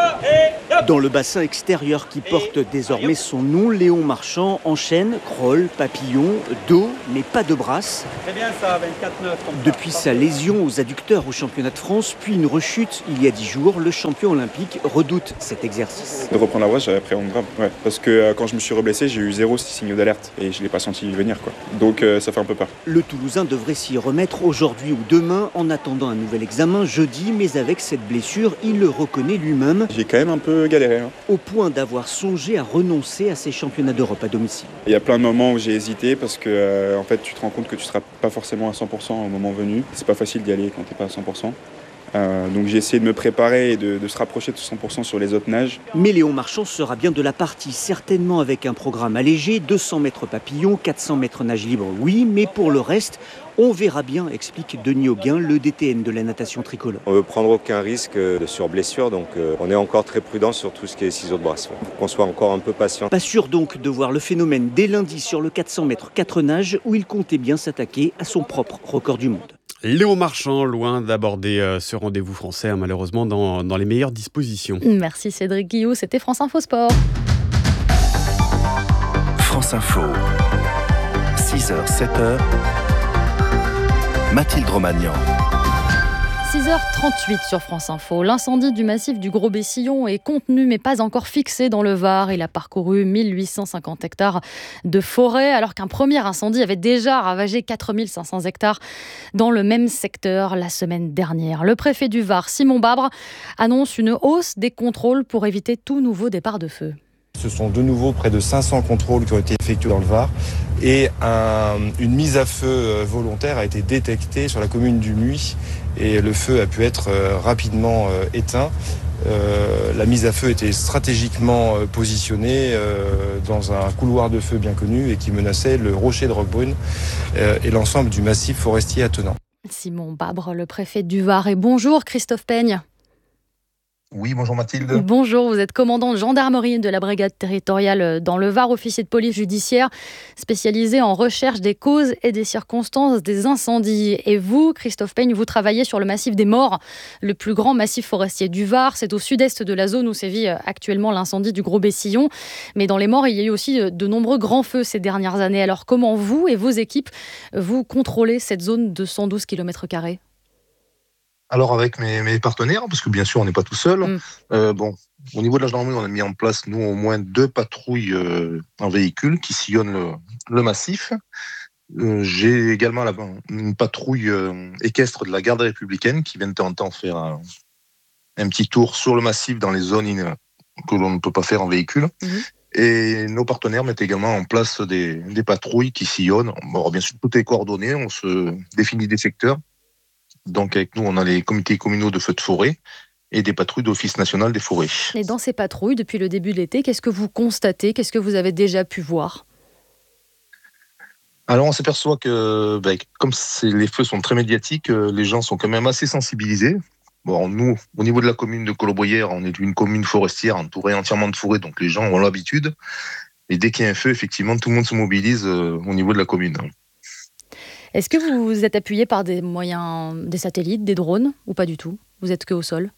Dans le bassin extérieur qui porte désormais son nom, Léon Marchand enchaîne crawl, papillon, dos, mais pas de brasse. Très bien ça, 24-9. Depuis sa lésion aux adducteurs au championnat de France, puis une rechute il y a 10 jours, le champion olympique redoute cet exercice. De reprendre la brasse, j'avais appréhendé grave. Ouais. Parce que quand je me suis reblessé, j'ai eu 0 signaux d'alerte et je ne l'ai pas senti venir, quoi. Donc ça fait un peu peur. Le Toulousain devrait s'y remettre aujourd'hui ou demain en attendant un nouvel examen jeudi, mais avec cette blessure, il le reconnaît lui-même. J'ai quand même un peu galéré. Au point d'avoir songé à renoncer à ces championnats d'Europe à domicile. Il y a plein de moments où j'ai hésité parce que en fait, tu te rends compte que tu ne seras pas forcément à 100% au moment venu. C'est pas facile d'y aller quand tu n'es pas à 100%. Donc j'ai essayé de me préparer et de se rapprocher de 100% sur les autres nages. Mais Léon Marchand sera bien de la partie, certainement avec un programme allégé, 200 mètres papillon, 400 mètres nage libre, oui, mais pour le reste, on verra bien, explique Denis Auguin, le DTN de la natation tricolore. On ne veut prendre aucun risque sur blessure, donc on est encore très prudent sur tout ce qui est ciseaux de brasse. Faut qu'on soit encore un peu patient. Pas sûr donc de voir le phénomène dès lundi sur le 400 mètres 4 nages, où il comptait bien s'attaquer à son propre record du monde. Léon Marchand, loin d'aborder ce rendez-vous français, malheureusement dans les meilleures dispositions. Merci Cédric Guillot, c'était France Info Sport. France Info, 6h, 7h, Mathilde Romagnan. 6h38 sur France Info. L'incendie du massif du Gros Bessillon est contenu mais pas encore fixé dans le Var. Il a parcouru 1850 hectares de forêt alors qu'un premier incendie avait déjà ravagé 4500 hectares dans le même secteur la semaine dernière. Le préfet du Var, Simon Babre, annonce une hausse des contrôles pour éviter tout nouveau départ de feu. Ce sont de nouveau près de 500 contrôles qui ont été effectués dans le Var et une mise à feu volontaire a été détectée sur la commune du Muy et le feu a pu être rapidement éteint. La mise à feu était stratégiquement positionnée dans un couloir de feu bien connu et qui menaçait le rocher de Roquebrune et l'ensemble du massif forestier attenant. Simon Babre, le préfet du Var. Et bonjour Christophe Peigne. Oui, bonjour Mathilde. Bonjour, vous êtes commandant de gendarmerie de la brigade territoriale dans le Var, officier de police judiciaire, spécialisé en recherche des causes et des circonstances des incendies. Et vous, Christophe Peigne, vous travaillez sur le massif des Maures, le plus grand massif forestier du Var. C'est au sud-est de la zone où sévit actuellement l'incendie du Gros Bessillon. Mais dans les Maures, il y a eu aussi de nombreux grands feux ces dernières années. Alors comment vous et vos équipes, vous contrôlez cette zone de 112 km²? Alors avec mes partenaires, parce que bien sûr on n'est pas tout seul. Au niveau de la gendarmerie, on a mis en place nous au moins 2 patrouilles en véhicule qui sillonnent le massif. J'ai également une patrouille équestre de la garde républicaine qui vient de temps en temps faire un petit tour sur le massif dans les zones que l'on ne peut pas faire en véhicule. Et nos partenaires mettent également en place des patrouilles qui sillonnent. Bon, bien sûr, tout est coordonné, on se définit des secteurs. Donc avec nous, on a les comités communaux de feux de forêt et des patrouilles d'Office national des forêts. Et dans ces patrouilles, depuis le début de l'été, qu'est-ce que vous constatez? Qu'est-ce que vous avez déjà pu voir? Alors on s'aperçoit que comme les feux sont très médiatiques, les gens sont quand même assez sensibilisés. Bon, nous, au niveau de la commune de Colobrières, on est une commune forestière entourée entièrement de forêt, donc les gens ont l'habitude. Et dès qu'il y a un feu, effectivement, tout le monde se mobilise au niveau de la commune. Est-ce que vous êtes appuyé par des moyens, des satellites, des drones, ou pas du tout? Vous êtes que au sol?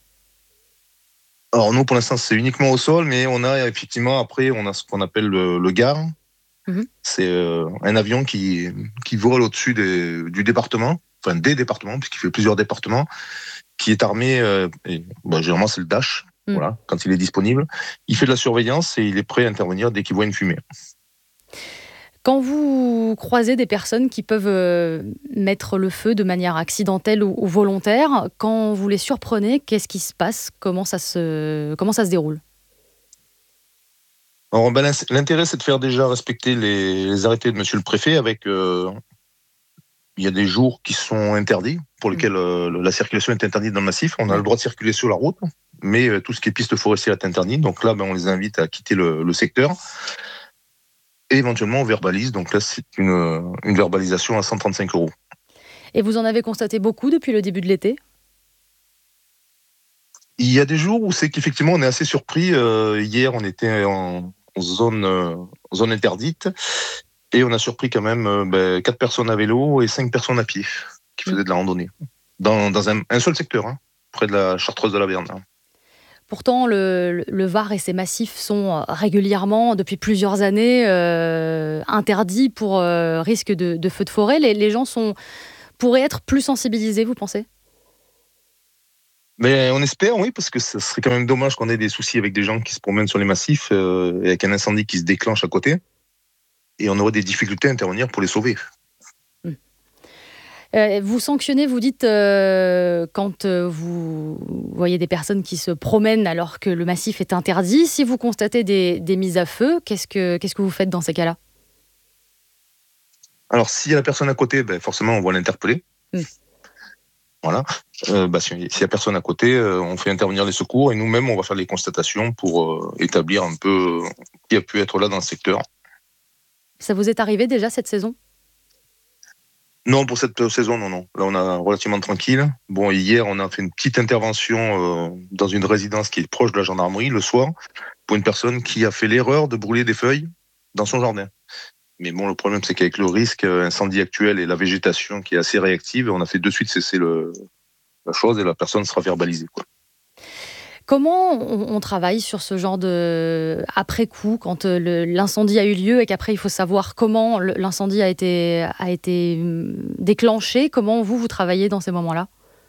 Alors nous, pour l'instant, c'est uniquement au sol, mais on a effectivement, après, on a ce qu'on appelle le GAR. C'est un avion qui vole au-dessus du département, enfin des départements, puisqu'il fait plusieurs départements, qui est armé, généralement c'est le Dash, voilà, quand il est disponible. Il fait de la surveillance et il est prêt à intervenir dès qu'il voit une fumée. Quand vous croisez des personnes qui peuvent mettre le feu de manière accidentelle ou volontaire, quand vous les surprenez, qu'est-ce qui se passe ? Comment ça se déroule ? Alors, l'intérêt, c'est de faire déjà respecter les arrêtés de monsieur le préfet avec... il y a des jours qui sont interdits, pour lesquels la circulation est interdite dans le massif. On a le droit de circuler sur la route, mais tout ce qui est piste forestière est interdit. Donc là, on les invite à quitter le secteur. Et éventuellement, on verbalise. Donc là, c'est une verbalisation à 135 €. Et vous en avez constaté beaucoup depuis le début de l'été ? Il y a des jours où c'est qu'effectivement, on est assez surpris. Hier, on était en zone interdite. Et on a surpris quand même 4 personnes à vélo et 5 personnes à pied qui faisaient de la randonnée. Dans un seul secteur, près de la Chartreuse de la Berne. Pourtant, le Var et ses massifs sont régulièrement, depuis plusieurs années, interdits pour risque de feux de forêt. Les gens pourraient être plus sensibilisés, vous pensez ? Mais on espère, oui, parce que ce serait quand même dommage qu'on ait des soucis avec des gens qui se promènent sur les massifs et avec un incendie qui se déclenche à côté. Et on aurait des difficultés à intervenir pour les sauver. Vous sanctionnez, vous dites, quand vous voyez des personnes qui se promènent alors que le massif est interdit. Si vous constatez des mises à feu, qu'est-ce que vous faites dans ces cas-là ? Alors, s'il y a la personne à côté, forcément, on va l'interpeller. Voilà. S'il y a personne à côté, on fait intervenir les secours et nous-mêmes, on va faire les constatations pour établir un peu qui a pu être là dans le secteur. Ça vous est arrivé déjà cette saison ? Non, pour cette saison, non. Là, on est relativement tranquille. Bon, hier, on a fait une petite intervention dans une résidence qui est proche de la gendarmerie le soir pour une personne qui a fait l'erreur de brûler des feuilles dans son jardin. Mais bon, le problème, c'est qu'avec le risque incendie actuel et la végétation qui est assez réactive, on a fait de suite cesser la chose et la personne sera verbalisée, quoi. Comment on travaille sur ce genre de après-coup, quand l'incendie a eu lieu et qu'après il faut savoir comment l'incendie a été déclenché? Comment vous travaillez dans ces moments-là?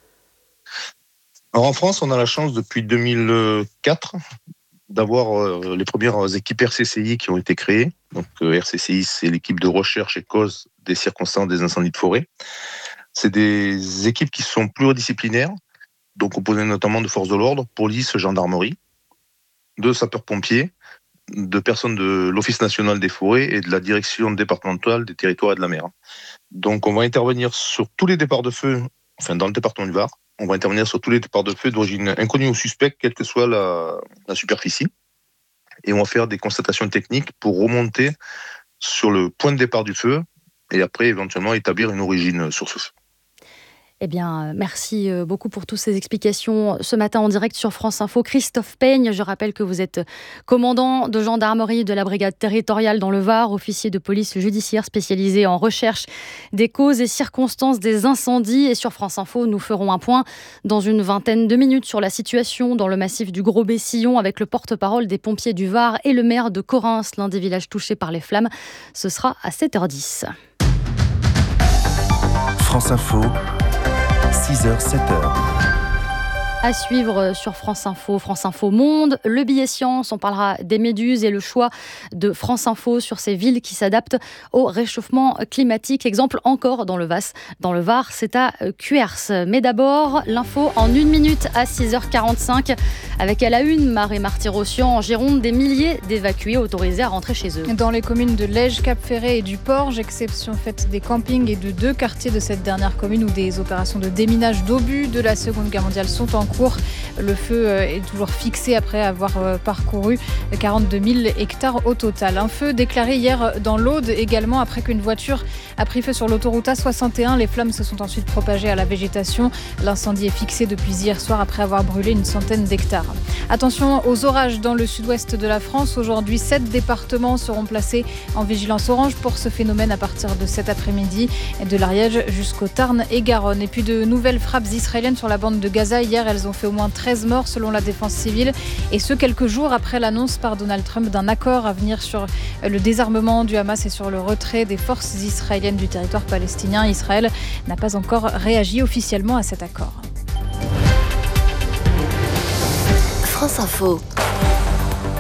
Alors en France, on a la chance depuis 2004 d'avoir les premières équipes RCCI qui ont été créées. Donc RCCI, c'est l'équipe de recherche et cause des circonstances des incendies de forêt. C'est des équipes qui sont pluridisciplinaires, donc composées notamment de forces de l'ordre, police, gendarmerie, de sapeurs-pompiers, de personnes de l'Office national des forêts et de la direction départementale des territoires et de la mer. Donc on va intervenir sur tous les départs de feu, enfin dans le département du Var, on va intervenir sur tous les départs de feu d'origine inconnue ou suspecte, quelle que soit la superficie. Et on va faire des constatations techniques pour remonter sur le point de départ du feu et après éventuellement établir une origine sur ce feu. Eh bien, merci beaucoup pour toutes ces explications ce matin en direct sur France Info. Christophe Peigne, je rappelle que vous êtes commandant de gendarmerie de la brigade territoriale dans le Var, officier de police judiciaire spécialisé en recherche des causes et circonstances des incendies. Et sur France Info, nous ferons un point dans une vingtaine de minutes sur la situation dans le massif du Gros-Bessillon avec le porte-parole des pompiers du Var et le maire de Correns, l'un des villages touchés par les flammes. Ce sera à 7h10. France Info. 6h, 7h. À suivre sur France Info Monde, le billet science, on parlera des méduses et le choix de France Info sur ces villes qui s'adaptent au réchauffement climatique. Exemple encore dans le Var, c'est à Cuers. Mais d'abord, l'info en 1 minute à 6h45 avec à la une Marie Marty-Rossian en Gironde, des milliers d'évacués autorisés à rentrer chez eux. Dans les communes de Lège, Cap-Ferré et du Porge, exception faite des campings et de 2 quartiers de cette dernière commune où des opérations de déminage d'obus de la Seconde Guerre mondiale sont en cours. Le feu est toujours fixé après avoir parcouru 42 000 hectares au total. Un feu déclaré hier dans l'Aude également après qu'une voiture a pris feu sur l'autoroute A61. Les flammes se sont ensuite propagées à la végétation. L'incendie est fixé depuis hier soir après avoir brûlé une centaine d'hectares. Attention aux orages dans le sud-ouest de la France. Aujourd'hui, 7 départements seront placés en vigilance orange pour ce phénomène à partir de cet après-midi, de l'Ariège jusqu'au Tarn et Garonne. Et puis de nouvelles frappes israéliennes sur la bande de Gaza. Hier, elles ont fait au moins 13 morts selon la défense civile, et ce quelques jours après l'annonce par Donald Trump d'un accord à venir sur le désarmement du Hamas et sur le retrait des forces israéliennes du territoire palestinien. Israël n'a pas encore réagi officiellement à cet accord. France Info.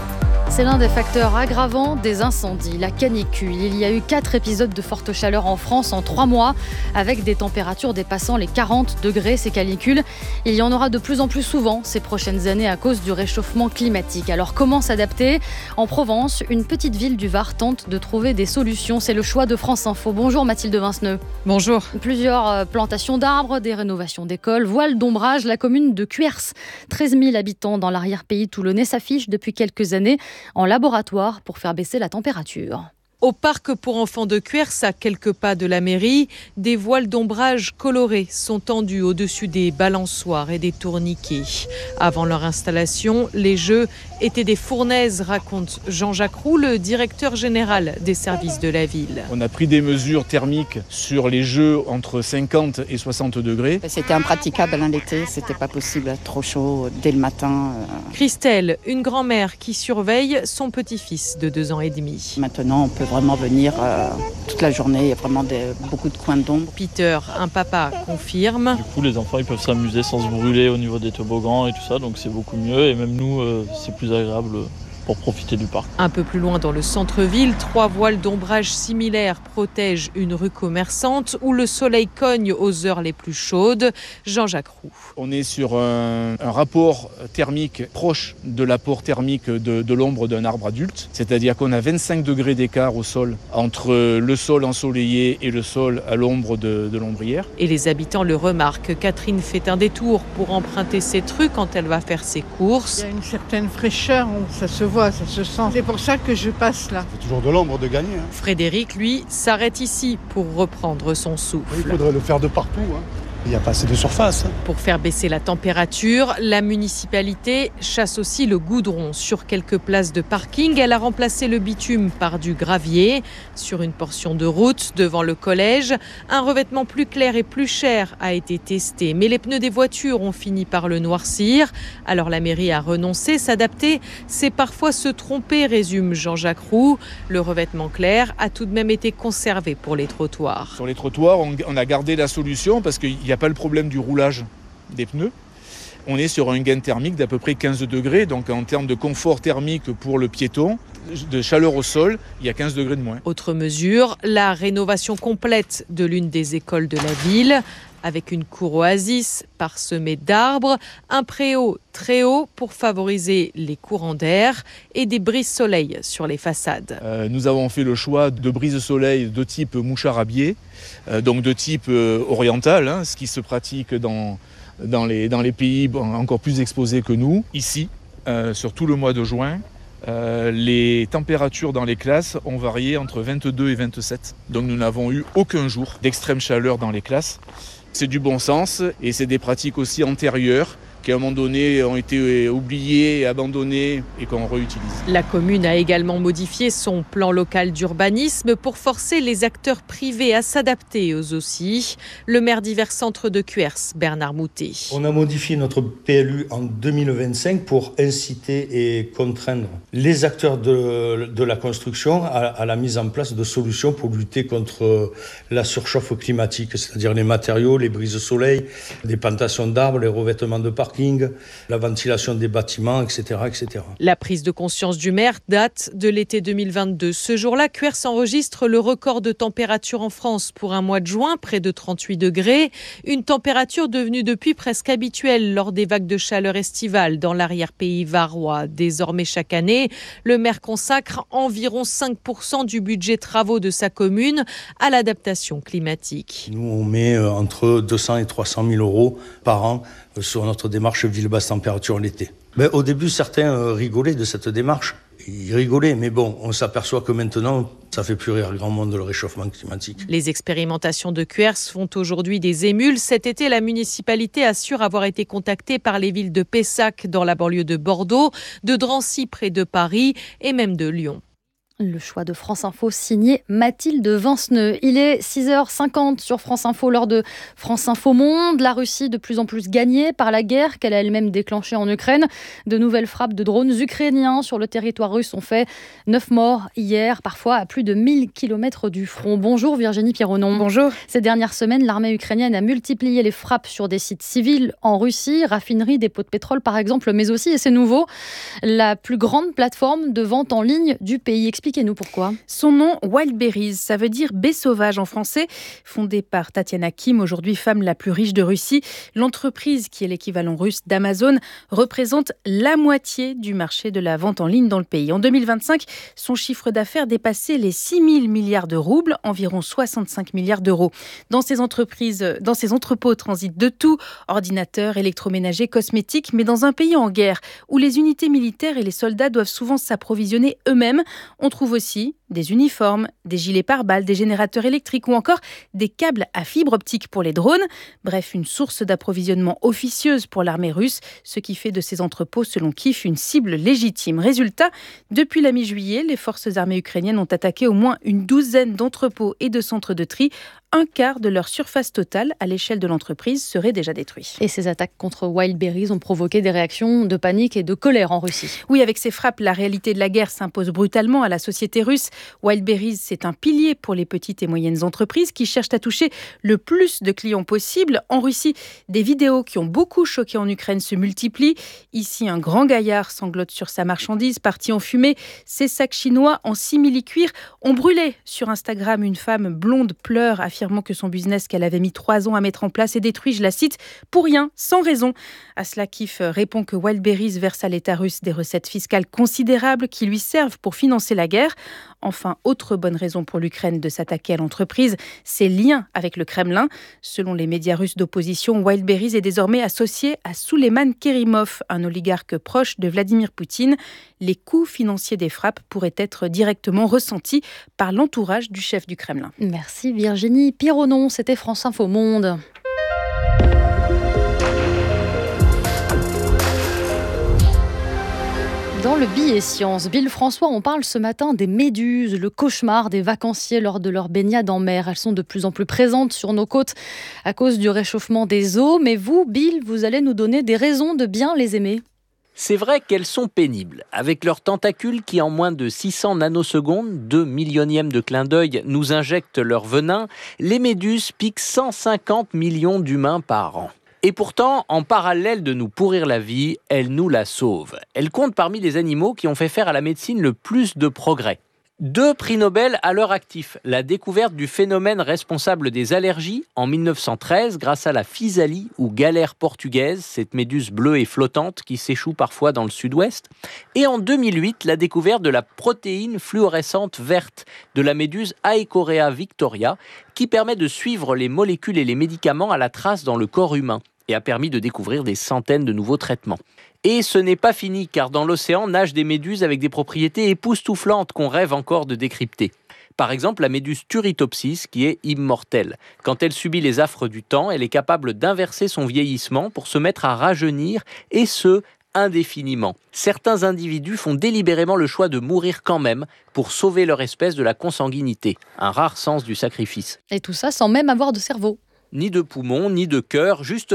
C'est l'un des facteurs aggravants des incendies, la canicule. Il y a eu 4 épisodes de forte chaleur en France en 3 mois, avec des températures dépassant les 40 degrés. Ces canicules, il y en aura de plus en plus souvent ces prochaines années à cause du réchauffement climatique. Alors comment s'adapter ? En Provence, une petite ville du Var tente de trouver des solutions. C'est le choix de France Info. Bonjour Mathilde Vinceneux. Bonjour. Plusieurs plantations d'arbres, des rénovations d'écoles, voiles d'ombrage. La commune de Cuers, 13 000 habitants dans l'arrière-pays toulonnais, s'affiche depuis quelques années en laboratoire pour faire baisser la température. Au parc pour enfants de Cuers, à quelques pas de la mairie, des voiles d'ombrage colorées sont tendues au-dessus des balançoires et des tourniquets. Avant leur installation, les jeux étaient des fournaises, raconte Jean-Jacques Roux, le directeur général des services de la ville. On a pris des mesures thermiques sur les jeux entre 50 et 60 degrés. C'était impraticable l'été, c'était pas possible, trop chaud dès le matin. Christelle, une grand-mère qui surveille son petit-fils de 2 ans et demi. Maintenant, on peut vraiment venir toute la journée, il y a vraiment beaucoup de coins d'ombre. Peter, un papa, confirme. Du coup, les enfants ils peuvent s'amuser sans se brûler au niveau des toboggans et tout ça, donc c'est beaucoup mieux. Et même nous, c'est plus agréable pour profiter du parc. Un peu plus loin dans le centre-ville, 3 voiles d'ombrage similaires protègent une rue commerçante où le soleil cogne aux heures les plus chaudes. Jean-Jacques Roux. On est sur un rapport thermique proche de l'apport thermique de l'ombre d'un arbre adulte. C'est-à-dire qu'on a 25 degrés d'écart au sol entre le sol ensoleillé et le sol à l'ombre de l'ombrière. Et les habitants le remarquent. Catherine fait un détour pour emprunter cette rue quand elle va faire ses courses. Il y a une certaine fraîcheur, ça se voit, ça se sent. C'est pour ça que je passe là. C'est toujours de l'ombre de gagner. Frédéric, lui, s'arrête ici pour reprendre son souffle. Il faudrait le faire de partout. Il n'y a pas assez de surface. Pour faire baisser la température, la municipalité chasse aussi le goudron. Sur quelques places de parking, elle a remplacé le bitume par du gravier. Sur une portion de route devant le collège, un revêtement plus clair et plus cher a été testé. Mais les pneus des voitures ont fini par le noircir. Alors la mairie a renoncé. S'adapter, c'est parfois se tromper, résume Jean-Jacques Roux. Le revêtement clair a tout de même été conservé pour les trottoirs. Sur les trottoirs, on a gardé la solution parce qu'il n'y a pas le problème du roulage des pneus. On est sur un gain thermique d'à peu près 15 degrés, donc en termes de confort thermique pour le piéton, de chaleur au sol, il y a 15 degrés de moins. Autre mesure, la rénovation complète de l'une des écoles de la ville, avec une cour oasis parsemée d'arbres, un préau très haut pour favoriser les courants d'air et des brises-soleil sur les façades. Nous avons fait le choix de brises-soleil de type mouchard à biais, donc de type oriental, ce qui se pratique dans les pays encore plus exposés que nous. Ici, sur tout le mois de juin, les températures dans les classes ont varié entre 22 et 27. Donc nous n'avons eu aucun jour d'extrême chaleur dans les classes. C'est du bon sens et c'est des pratiques aussi antérieures qui à un moment donné ont été oubliées et abandonnées et qu'on réutilise. La commune a également modifié son plan local d'urbanisme pour forcer les acteurs privés à s'adapter eux aussi. Le maire d'Hiver Centre de Cuers, Bernard Moutet. On a modifié notre PLU en 2025 pour inciter et contraindre les acteurs de la construction à la mise en place de solutions pour lutter contre la surchauffe climatique, c'est-à-dire les matériaux, les brises-soleil, les plantations d'arbres, les revêtements de parking, la ventilation des bâtiments, etc., etc. La prise de conscience du maire date de l'été 2022. Ce jour-là, Cuers enregistre le record de température en France pour un mois de juin, près de 38 degrés. Une température devenue depuis presque habituelle lors des vagues de chaleur estivales dans l'arrière-pays varois. Désormais, chaque année, le maire consacre environ 5% du budget travaux de sa commune à l'adaptation climatique. Nous, on met entre 200 et 300 000 euros par an sur notre démarche ville basse température l'été. Au début, certains rigolaient de cette démarche. Ils rigolaient, mais bon, on s'aperçoit que maintenant, ça fait plus rire grand monde le réchauffement climatique. Les expérimentations de Cuers font aujourd'hui des émules. Cet été, la municipalité assure avoir été contactée par les villes de Pessac dans la banlieue de Bordeaux, de Drancy près de Paris et même de Lyon. Le choix de France Info signé Mathilde Vinceneux. Il est 6h50 sur France Info, lors de France Info Monde. La Russie de plus en plus gagnée par la guerre qu'elle a elle-même déclenchée en Ukraine. De nouvelles frappes de drones ukrainiens sur le territoire russe ont fait 9 morts hier, parfois à plus de 1000 km du front. Bonjour Virginie Pironon. Bonjour. Ces dernières semaines, l'armée ukrainienne a multiplié les frappes sur des sites civils en Russie, raffineries, dépôts de pétrole par exemple, mais aussi, et c'est nouveau, la plus grande plateforme de vente en ligne du pays. Expliquez-nous pourquoi. Son nom, Wildberries, ça veut dire baie sauvage en français. Fondée par Tatiana Kim, aujourd'hui femme la plus riche de Russie, l'entreprise, qui est l'équivalent russe d'Amazon, représente la moitié du marché de la vente en ligne dans le pays. En 2025, son chiffre d'affaires dépassait les 6 000 milliards de roubles, environ 65 milliards d'euros. Dans ces entrepôts transitent de tout, ordinateurs, électroménagers, cosmétiques, mais dans un pays en guerre, où les unités militaires et les soldats doivent souvent s'approvisionner eux-mêmes, on trouve aussi des uniformes, des gilets pare-balles, des générateurs électriques ou encore des câbles à fibre optique pour les drones. Bref, une source d'approvisionnement officieuse pour l'armée russe, ce qui fait de ces entrepôts, selon Kiev, une cible légitime. Résultat, depuis la mi-juillet, les forces armées ukrainiennes ont attaqué au moins une douzaine d'entrepôts et de centres de tri. Un quart de leur surface totale à l'échelle de l'entreprise serait déjà détruit. Et ces attaques contre Wildberries ont provoqué des réactions de panique et de colère en Russie. Oui, avec ces frappes, la réalité de la guerre s'impose brutalement à la société russe. Wildberries, c'est un pilier pour les petites et moyennes entreprises qui cherchent à toucher le plus de clients possible. En Russie, des vidéos qui ont beaucoup choqué en Ukraine se multiplient. Ici, un grand gaillard sanglote sur sa marchandise, partie en fumée. Ses sacs chinois en simili-cuir ont brûlé. Sur Instagram, une femme blonde pleure, affirmant que son business qu'elle avait mis 3 ans à mettre en place est détruit, je la cite, pour rien, sans raison. À cela, Kiev répond que Wildberries verse à l'État russe des recettes fiscales considérables qui lui servent pour financer la guerre. Enfin, autre bonne raison pour l'Ukraine de s'attaquer à l'entreprise, ses liens avec le Kremlin. Selon les médias russes d'opposition, Wildberries est désormais associé à Souleiman Kerimov, un oligarque proche de Vladimir Poutine. Les coûts financiers des frappes pourraient être directement ressentis par l'entourage du chef du Kremlin. Merci Virginie Pironon, c'était France Info Monde. Dans le billet science, Bill François, on parle ce matin des méduses, le cauchemar des vacanciers lors de leur baignade en mer. Elles sont de plus en plus présentes sur nos côtes à cause du réchauffement des eaux. Mais vous, Bill, vous allez nous donner des raisons de bien les aimer. C'est vrai qu'elles sont pénibles. Avec leurs tentacules qui, en moins de 600 nanosecondes, 2 millionièmes de clin d'œil, nous injectent leur venin, les méduses piquent 150 millions d'humains par an. Et pourtant, en parallèle de nous pourrir la vie, elles nous la sauvent. Elles comptent parmi les animaux qui ont fait faire à la médecine le plus de progrès. 2 prix Nobel à leur actif. La découverte du phénomène responsable des allergies en 1913 grâce à la physalie ou galère portugaise, cette méduse bleue et flottante qui s'échoue parfois dans le sud-ouest. Et en 2008, la découverte de la protéine fluorescente verte de la méduse Aecorea victoria qui permet de suivre les molécules et les médicaments à la trace dans le corps humain et a permis de découvrir des centaines de nouveaux traitements. Et ce n'est pas fini, car dans l'océan nagent des méduses avec des propriétés époustouflantes qu'on rêve encore de décrypter. Par exemple, la méduse Turritopsis, qui est immortelle. Quand elle subit les affres du temps, elle est capable d'inverser son vieillissement pour se mettre à rajeunir, et ce, indéfiniment. Certains individus font délibérément le choix de mourir quand même pour sauver leur espèce de la consanguinité. Un rare sens du sacrifice. Et tout ça sans même avoir de cerveau. Ni de poumons, ni de cœur, juste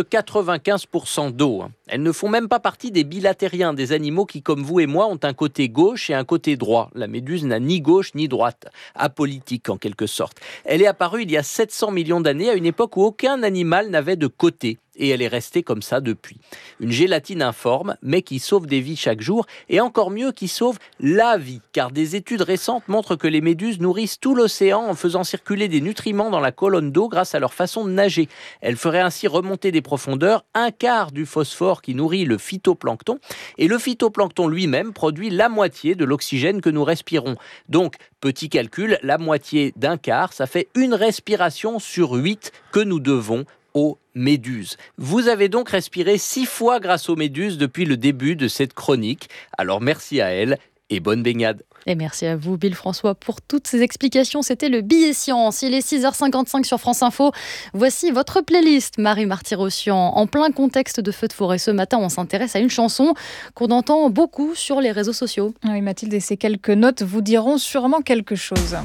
95% d'eau. Elles ne font même pas partie des bilatériens, des animaux qui, comme vous et moi, ont un côté gauche et un côté droit. La méduse n'a ni gauche ni droite, apolitique en quelque sorte. Elle est apparue il y a 700 millions d'années, à une époque où aucun animal n'avait de côté. Et elle est restée comme ça depuis. Une gélatine informe, mais qui sauve des vies chaque jour, et encore mieux, qui sauve la vie, car des études récentes montrent que les méduses nourrissent tout l'océan en faisant circuler des nutriments dans la colonne d'eau grâce à leur façon de nager. Elles feraient ainsi remonter des profondeurs un quart du phosphore qui nourrit le phytoplancton, et le phytoplancton lui-même produit la moitié de l'oxygène que nous respirons. Donc, petit calcul, la moitié d'un quart, ça fait une respiration sur 8 que nous devons aux méduses. Vous avez donc respiré 6 fois grâce aux méduses depuis le début de cette chronique. Alors merci à elles et bonne baignade. Et merci à vous, Bill François, pour toutes ces explications. C'était le Billet Science. Il est 6h55 sur France Info. Voici votre playlist, Marie Marty-Rossian. En plein contexte de feu de forêt, ce matin, on s'intéresse à une chanson qu'on entend beaucoup sur les réseaux sociaux. Oui, Mathilde, et ces quelques notes vous diront sûrement quelque chose.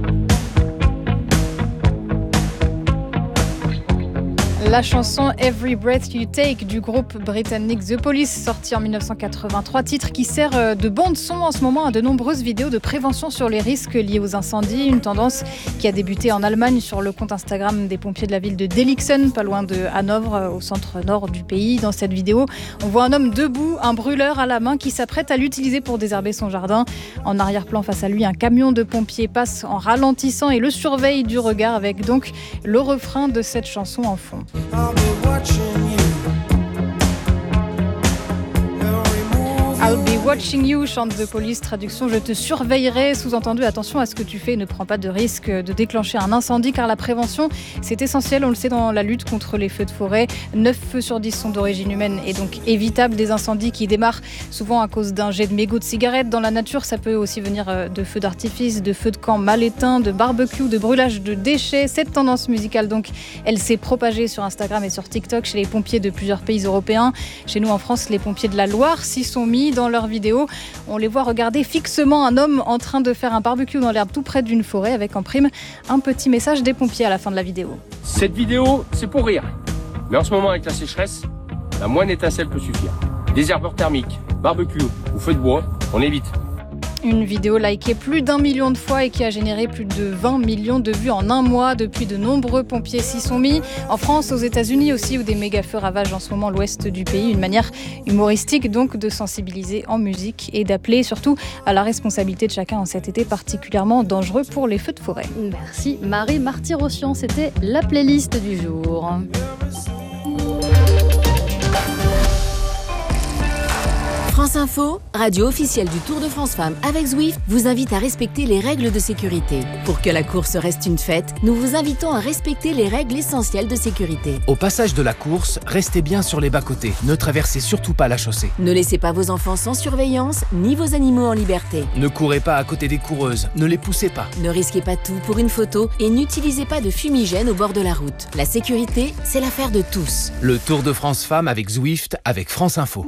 La chanson Every Breath You Take du groupe britannique The Police, sortie en 1983, titre qui sert de bande-son en ce moment à de nombreuses vidéos de prévention sur les risques liés aux incendies, une tendance qui a débuté en Allemagne sur le compte Instagram des pompiers de la ville de Delixen, pas loin de Hanovre, au centre nord du pays. Dans cette vidéo, on voit un homme debout, un brûleur à la main qui s'apprête à l'utiliser pour désherber son jardin. En arrière-plan, face à lui, un camion de pompiers passe en ralentissant et le surveille du regard, avec donc le refrain de cette chanson en fond. I'll be watching you, chante The Police, traduction je te surveillerai, sous-entendu attention à ce que tu fais, ne prends pas de risque de déclencher un incendie car la prévention c'est essentiel, on le sait dans la lutte contre les feux de forêt. 9 feux sur 10 sont d'origine humaine et donc évitables, des incendies qui démarrent souvent à cause d'un jet de mégot de cigarette dans la nature, ça peut aussi venir de feux d'artifice, de feux de camp mal éteints, de barbecue, de brûlage de déchets. Cette tendance musicale donc, elle s'est propagée sur Instagram et sur TikTok chez les pompiers de plusieurs pays européens. Chez nous en France, les pompiers de la Loire s'y sont mis. Dans leurs vidéos, on les voit regarder fixement un homme en train de faire un barbecue dans l'herbe tout près d'une forêt, avec en prime un petit message des pompiers à la fin de la vidéo. Cette vidéo, c'est pour rire. Mais en ce moment, avec la sécheresse, la moindre étincelle peut suffire. Désherbeur thermique, barbecue ou feu de bois, on évite. Une vidéo likée plus d'1 million de fois et qui a généré plus de 20 millions de vues en un mois. Depuis, de nombreux pompiers s'y sont mis. En France, aux États-Unis aussi, où des méga-feux ravagent en ce moment l'ouest du pays. Une manière humoristique donc de sensibiliser en musique et d'appeler surtout à la responsabilité de chacun en cet été particulièrement dangereux pour les feux de forêt. Merci Marie Marty-Rossian, c'était la playlist du jour. France Info, radio officielle du Tour de France Femmes avec Zwift, vous invite à respecter les règles de sécurité. Pour que la course reste une fête, nous vous invitons à respecter les règles essentielles de sécurité. Au passage de la course, restez bien sur les bas-côtés. Ne traversez surtout pas la chaussée. Ne laissez pas vos enfants sans surveillance, ni vos animaux en liberté. Ne courez pas à côté des coureuses. Ne les poussez pas. Ne risquez pas tout pour une photo et n'utilisez pas de fumigène au bord de la route. La sécurité, c'est l'affaire de tous. Le Tour de France Femmes avec Zwift, avec France Info.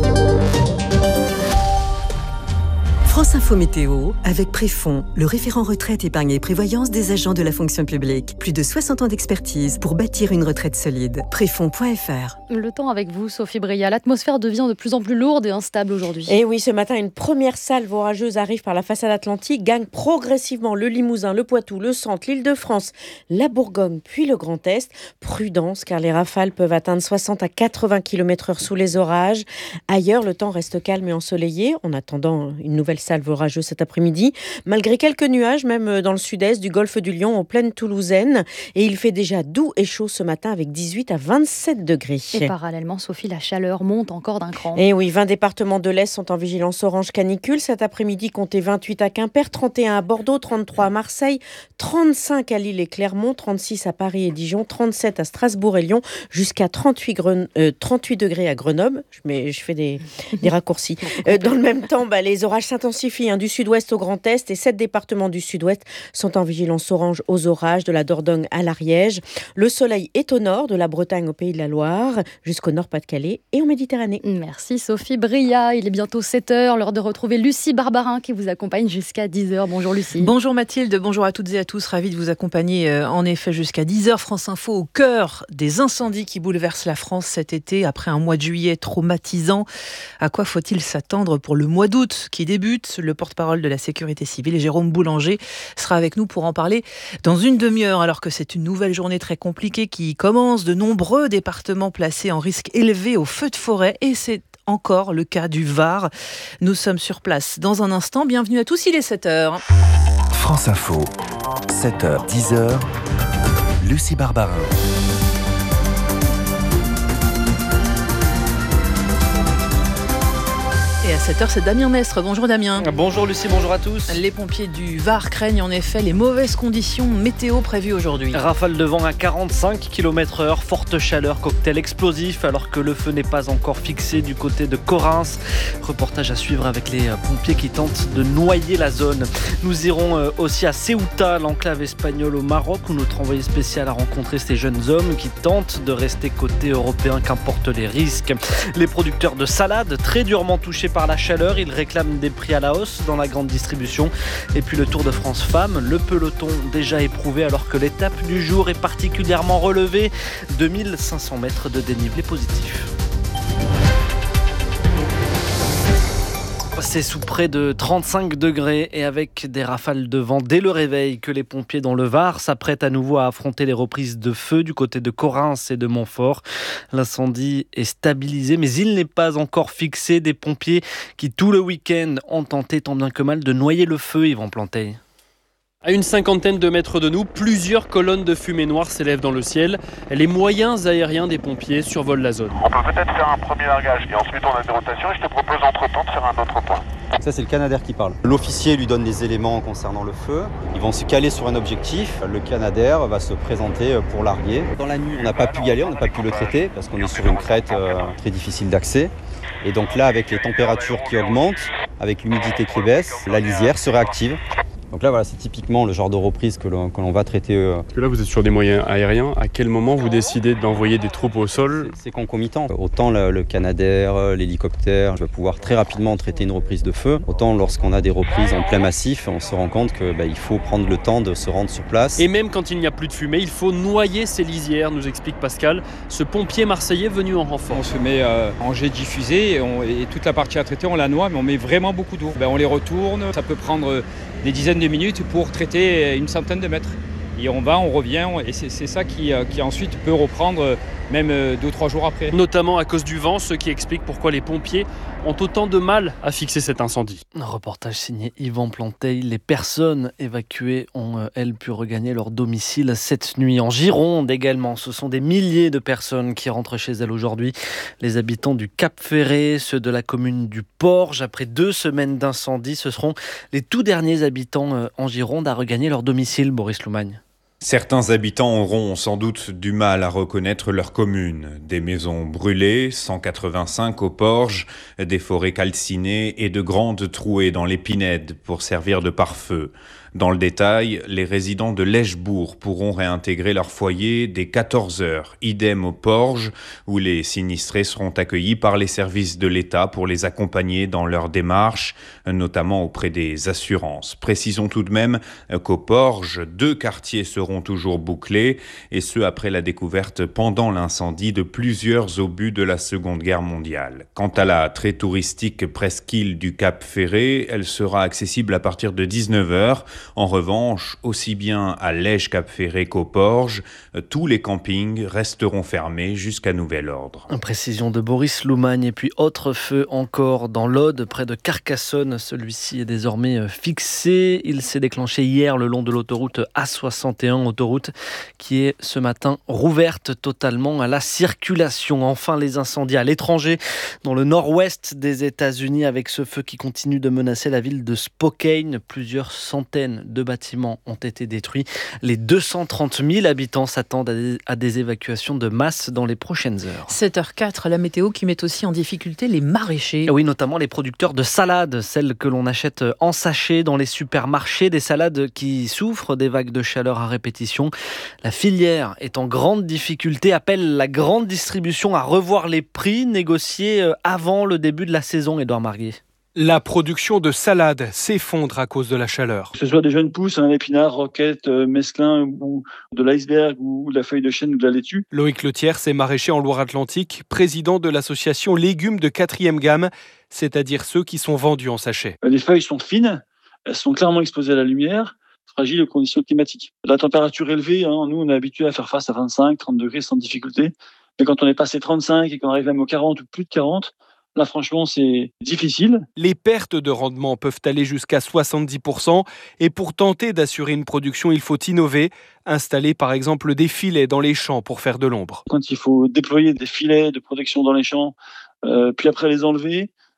France Info Météo, avec Préfond, le référent retraite, épargne et prévoyance des agents de la fonction publique. Plus de 60 ans d'expertise pour bâtir une retraite solide. Préfond.fr. Le temps avec vous, Sophie Bria. L'atmosphère devient de plus en plus lourde et instable aujourd'hui. Et oui, ce matin, une première salve orageuse arrive par la façade atlantique, gagne progressivement le Limousin, le Poitou, le Centre, l'Île-de-France, la Bourgogne, puis le Grand Est. Prudence, car les rafales peuvent atteindre 60 à 80 km/h sous les orages. Ailleurs, le temps reste calme et ensoleillé, en attendant une nouvelle salve orageuse cet après-midi, malgré quelques nuages, même dans le sud-est du golfe du Lion, aux plaines toulousaines. Et il fait déjà doux et chaud ce matin avec 18 à 27 degrés. Et parallèlement, Sophie, la chaleur monte encore d'un cran. Et oui, 20 départements de l'Est sont en vigilance orange canicule. Cet après-midi, comptez 28 à Quimper, 31 à Bordeaux, 33 à Marseille, 35 à Lille et Clermont, 36 à Paris et Dijon, 37 à Strasbourg et Lyon, jusqu'à 38 degrés à Grenoble. Je fais des raccourcis. Dans le même temps, les orages s'intensifient du sud-ouest au Grand Est et 7 départements du sud-ouest sont en vigilance orange aux orages, de la Dordogne à l'Ariège. Le soleil est au nord, de la Bretagne au Pays de la Loire, jusqu'au nord Pas-de-Calais et en Méditerranée. Merci Sophie Bria. Il est bientôt 7h, l'heure de retrouver Lucie Barbarin qui vous accompagne jusqu'à 10h. Bonjour Lucie. Bonjour Mathilde, bonjour à toutes et à tous. Ravie de vous accompagner en effet jusqu'à 10h. France Info au cœur des incendies qui bouleversent la France cet été après un mois de juillet traumatisant. À quoi faut-il s'attendre pour le mois d'août qui débute ? Le porte-parole de la sécurité civile, Jérôme Boulanger, sera avec nous pour en parler dans une demi-heure, alors que c'est une nouvelle journée très compliquée qui commence. De nombreux départements placés en risque élevé au feu de forêt, et c'est encore le cas du Var. Nous sommes sur place dans un instant. Bienvenue à tous, il est 7h. France Info, 7h, 10h, Lucie Barbarin. Et à à 7h, c'est Damien Mestre. Bonjour Damien. Bonjour Lucie, bonjour à tous. Les pompiers du Var craignent en effet les mauvaises conditions météo prévues aujourd'hui. Rafale de vent à 45 km/h, forte chaleur, cocktail explosif alors que le feu n'est pas encore fixé du côté de Correns. Reportage à suivre avec les pompiers qui tentent de noyer la zone. Nous irons aussi à Ceuta, l'enclave espagnole au Maroc, où notre envoyé spécial a rencontré ces jeunes hommes qui tentent de rester côté européen qu'importent les risques. Les producteurs de salade, très durement touchés par la chaleur, ils réclament des prix à la hausse dans la grande distribution. Et puis le Tour de France Femmes, le peloton déjà éprouvé alors que l'étape du jour est particulièrement relevée. 2500 mètres de dénivelé positif. C'est sous près de 35 degrés et avec des rafales de vent dès le réveil que les pompiers dans le Var s'apprêtent à nouveau à affronter les reprises de feu du côté de Correns et de Montfort. L'incendie est stabilisé mais il n'est pas encore fixé. Des pompiers qui tout le week-end ont tenté tant bien que mal de noyer le feu, Yvan Planteil. À une cinquantaine de mètres de nous, plusieurs colonnes de fumée noire s'élèvent dans le ciel. Les moyens aériens des pompiers survolent la zone. On peut peut-être faire un premier largage et ensuite on a des rotations et je te propose entre-temps de faire un autre point. Ça c'est le Canadair qui parle. L'officier lui donne des éléments concernant le feu. Ils vont se caler sur un objectif. Le Canadair va se présenter pour larguer. Dans la nuit, on n'a pas pu y aller, on n'a pas pu le traiter parce qu'on est sur une crête très difficile d'accès. Et donc là, avec les températures qui augmentent, avec l'humidité qui baisse, la lisière se réactive. Donc là, voilà, c'est typiquement le genre de reprise que l'on va traiter. Parce que là, vous êtes sur des moyens aériens. À quel moment vous décidez d'envoyer des troupes au sol ? C'est concomitant. Autant le Canadair, l'hélicoptère, je vais pouvoir très rapidement traiter une reprise de feu. Autant lorsqu'on a des reprises en plein massif, on se rend compte qu'il faut prendre le temps de se rendre sur place. Et même quand il n'y a plus de fumée, il faut noyer ces lisières, nous explique Pascal, ce pompier marseillais venu en renfort. On se met en jet diffusé et toute la partie à traiter, on la noie, mais on met vraiment beaucoup d'eau. On les retourne, ça peut prendre des dizaines de minutes pour traiter une centaine de mètres. Et on revient, et c'est ça qui ensuite peut reprendre même 2-3 jours après. Notamment à cause du vent, ce qui explique pourquoi les pompiers ont autant de mal à fixer cet incendie. Un reportage signé Yvan Planteil. Les personnes évacuées ont, elles, pu regagner leur domicile cette nuit. En Gironde également, ce sont des milliers de personnes qui rentrent chez elles aujourd'hui. Les habitants du Cap-Ferré, ceux de la commune du Porge, après 2 semaines d'incendie, ce seront les tout derniers habitants en Gironde à regagner leur domicile, Boris Loumagne. Certains habitants auront sans doute du mal à reconnaître leur commune. Des maisons brûlées, 185 au Porge, des forêts calcinées et de grandes trouées dans les pinèdes pour servir de pare-feu. Dans le détail, les résidents de Lèchebourg pourront réintégrer leur foyer dès 14h. Idem au Porge, où les sinistrés seront accueillis par les services de l'État pour les accompagner dans leurs démarches, notamment auprès des assurances. Précisons tout de même qu'au Porge, 2 quartiers seront toujours bouclés, et ce après la découverte pendant l'incendie de plusieurs obus de la Seconde Guerre mondiale. Quant à la très touristique presqu'île du Cap-Ferré, elle sera accessible à partir de 19h. En revanche, aussi bien à Lège-Cap-Ferré qu'au Porge, tous les campings resteront fermés jusqu'à nouvel ordre. Une précision de Boris Loumagne. Et puis autre feu encore dans l'Aude, près de Carcassonne. Celui-ci est désormais fixé. Il s'est déclenché hier le long de l'autoroute A61, autoroute qui est ce matin rouverte totalement à la circulation. Enfin, les incendies à l'étranger, dans le nord-ouest des États-Unis, avec ce feu qui continue de menacer la ville de Spokane. Plusieurs centaines de bâtiments ont été détruits. Les 230 000 habitants s'attendent à des évacuations de masse dans les prochaines heures. 7h04, la météo qui met aussi en difficulté les maraîchers. Oui, notamment les producteurs de salades, celles que l'on achète en sachet dans les supermarchés, des salades qui souffrent des vagues de chaleur à répétition. La filière est en grande difficulté, appelle la grande distribution à revoir les prix négociés avant le début de la saison, Édouard Marguet. La production de salades s'effondre à cause de la chaleur. Que ce soit des jeunes pousses, un épinard, roquette, mesclin, ou de l'iceberg, ou de la feuille de chêne, ou de la laitue. Loïc Letière, c'est maraîcher en Loire-Atlantique, président de l'association Légumes de 4e gamme, c'est-à-dire ceux qui sont vendus en sachet. Les feuilles sont fines, elles sont clairement exposées à la lumière, fragiles aux conditions climatiques. La température élevée, nous on est habitué à faire face à 25, 30 degrés sans difficulté. Mais quand on est passé 35 et qu'on arrive même aux 40 ou plus de 40, là, franchement, c'est difficile. Les pertes de rendement peuvent aller jusqu'à 70%. Et pour tenter d'assurer une production, il faut innover. Installer, par exemple, des filets dans les champs pour faire de l'ombre. Quand il faut déployer des filets de protection dans les champs, puis après les enlever,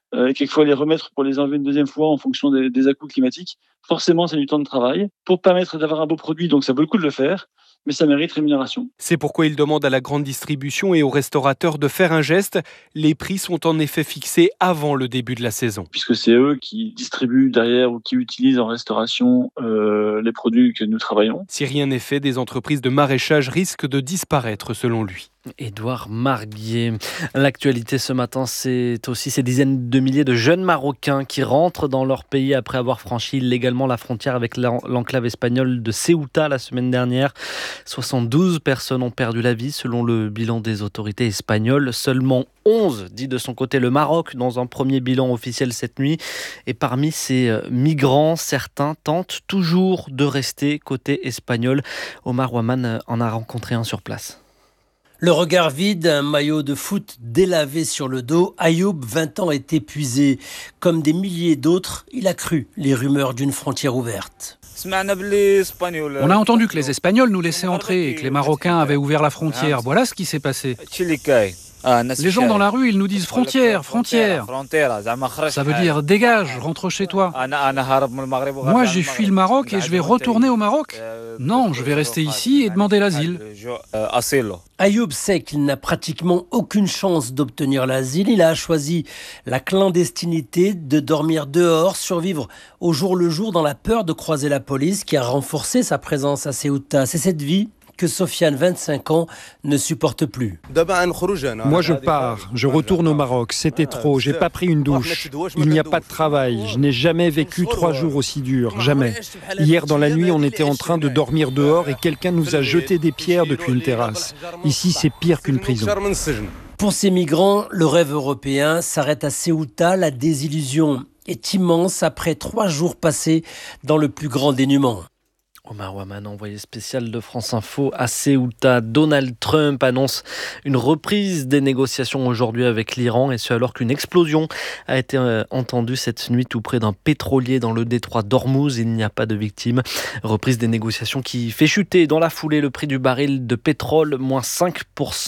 et quelquefois les remettre pour les enlever une deuxième fois en fonction des à-coups climatiques, forcément c'est du temps de travail pour permettre d'avoir un beau produit, donc ça vaut le coup de le faire, mais ça mérite rémunération. C'est pourquoi il demande à la grande distribution et aux restaurateurs de faire un geste. Les prix sont en effet fixés avant le début de la saison. Puisque c'est eux qui distribuent derrière ou qui utilisent en restauration les produits que nous travaillons. Si rien n'est fait, des entreprises de maraîchage risquent de disparaître selon lui. Édouard Marguier. L'actualité ce matin, c'est aussi ces dizaines de milliers de jeunes Marocains qui rentrent dans leur pays après avoir franchi illégalement la frontière avec l'enclave espagnole de Ceuta la semaine dernière. 72 personnes ont perdu la vie selon le bilan des autorités espagnoles. Seulement 11, dit de son côté le Maroc, dans un premier bilan officiel cette nuit. Et parmi ces migrants, certains tentent toujours de rester côté espagnol. Omar Ouaman en a rencontré un sur place. Le regard vide, un maillot de foot délavé sur le dos, Ayoub, 20 ans, est épuisé. Comme des milliers d'autres, il a cru les rumeurs d'une frontière ouverte. On a entendu que les Espagnols nous laissaient entrer et que les Marocains avaient ouvert la frontière. Voilà ce qui s'est passé. Les gens dans la rue, ils nous disent frontière, frontière. Ça veut dire dégage, rentre chez toi. Moi, j'ai fui le Maroc et je vais retourner au Maroc. Non, je vais rester ici et demander l'asile. Ayoub sait qu'il n'a pratiquement aucune chance d'obtenir l'asile. Il a choisi la clandestinité, de dormir dehors, survivre au jour le jour dans la peur de croiser la police qui a renforcé sa présence à Ceuta. C'est cette vie que Sofiane, 25 ans, ne supporte plus. Moi je pars, je retourne au Maroc, c'était trop, j'ai pas pris une douche, il n'y a pas de travail, je n'ai jamais vécu 3 jours aussi durs, jamais. Hier dans la nuit on était en train de dormir dehors et quelqu'un nous a jeté des pierres depuis une terrasse. Ici c'est pire qu'une prison. Pour ces migrants, le rêve européen s'arrête à Ceuta, la désillusion est immense après 3 jours passés dans le plus grand dénuement. Omar Ouaman, envoyé spécial de France Info à Ceuta. Donald Trump annonce une reprise des négociations aujourd'hui avec l'Iran, et ce alors qu'une explosion a été entendue cette nuit tout près d'un pétrolier dans le détroit d'Ormuz. Il n'y a pas de victimes. Reprise des négociations qui fait chuter dans la foulée le prix du baril de pétrole, moins 5%.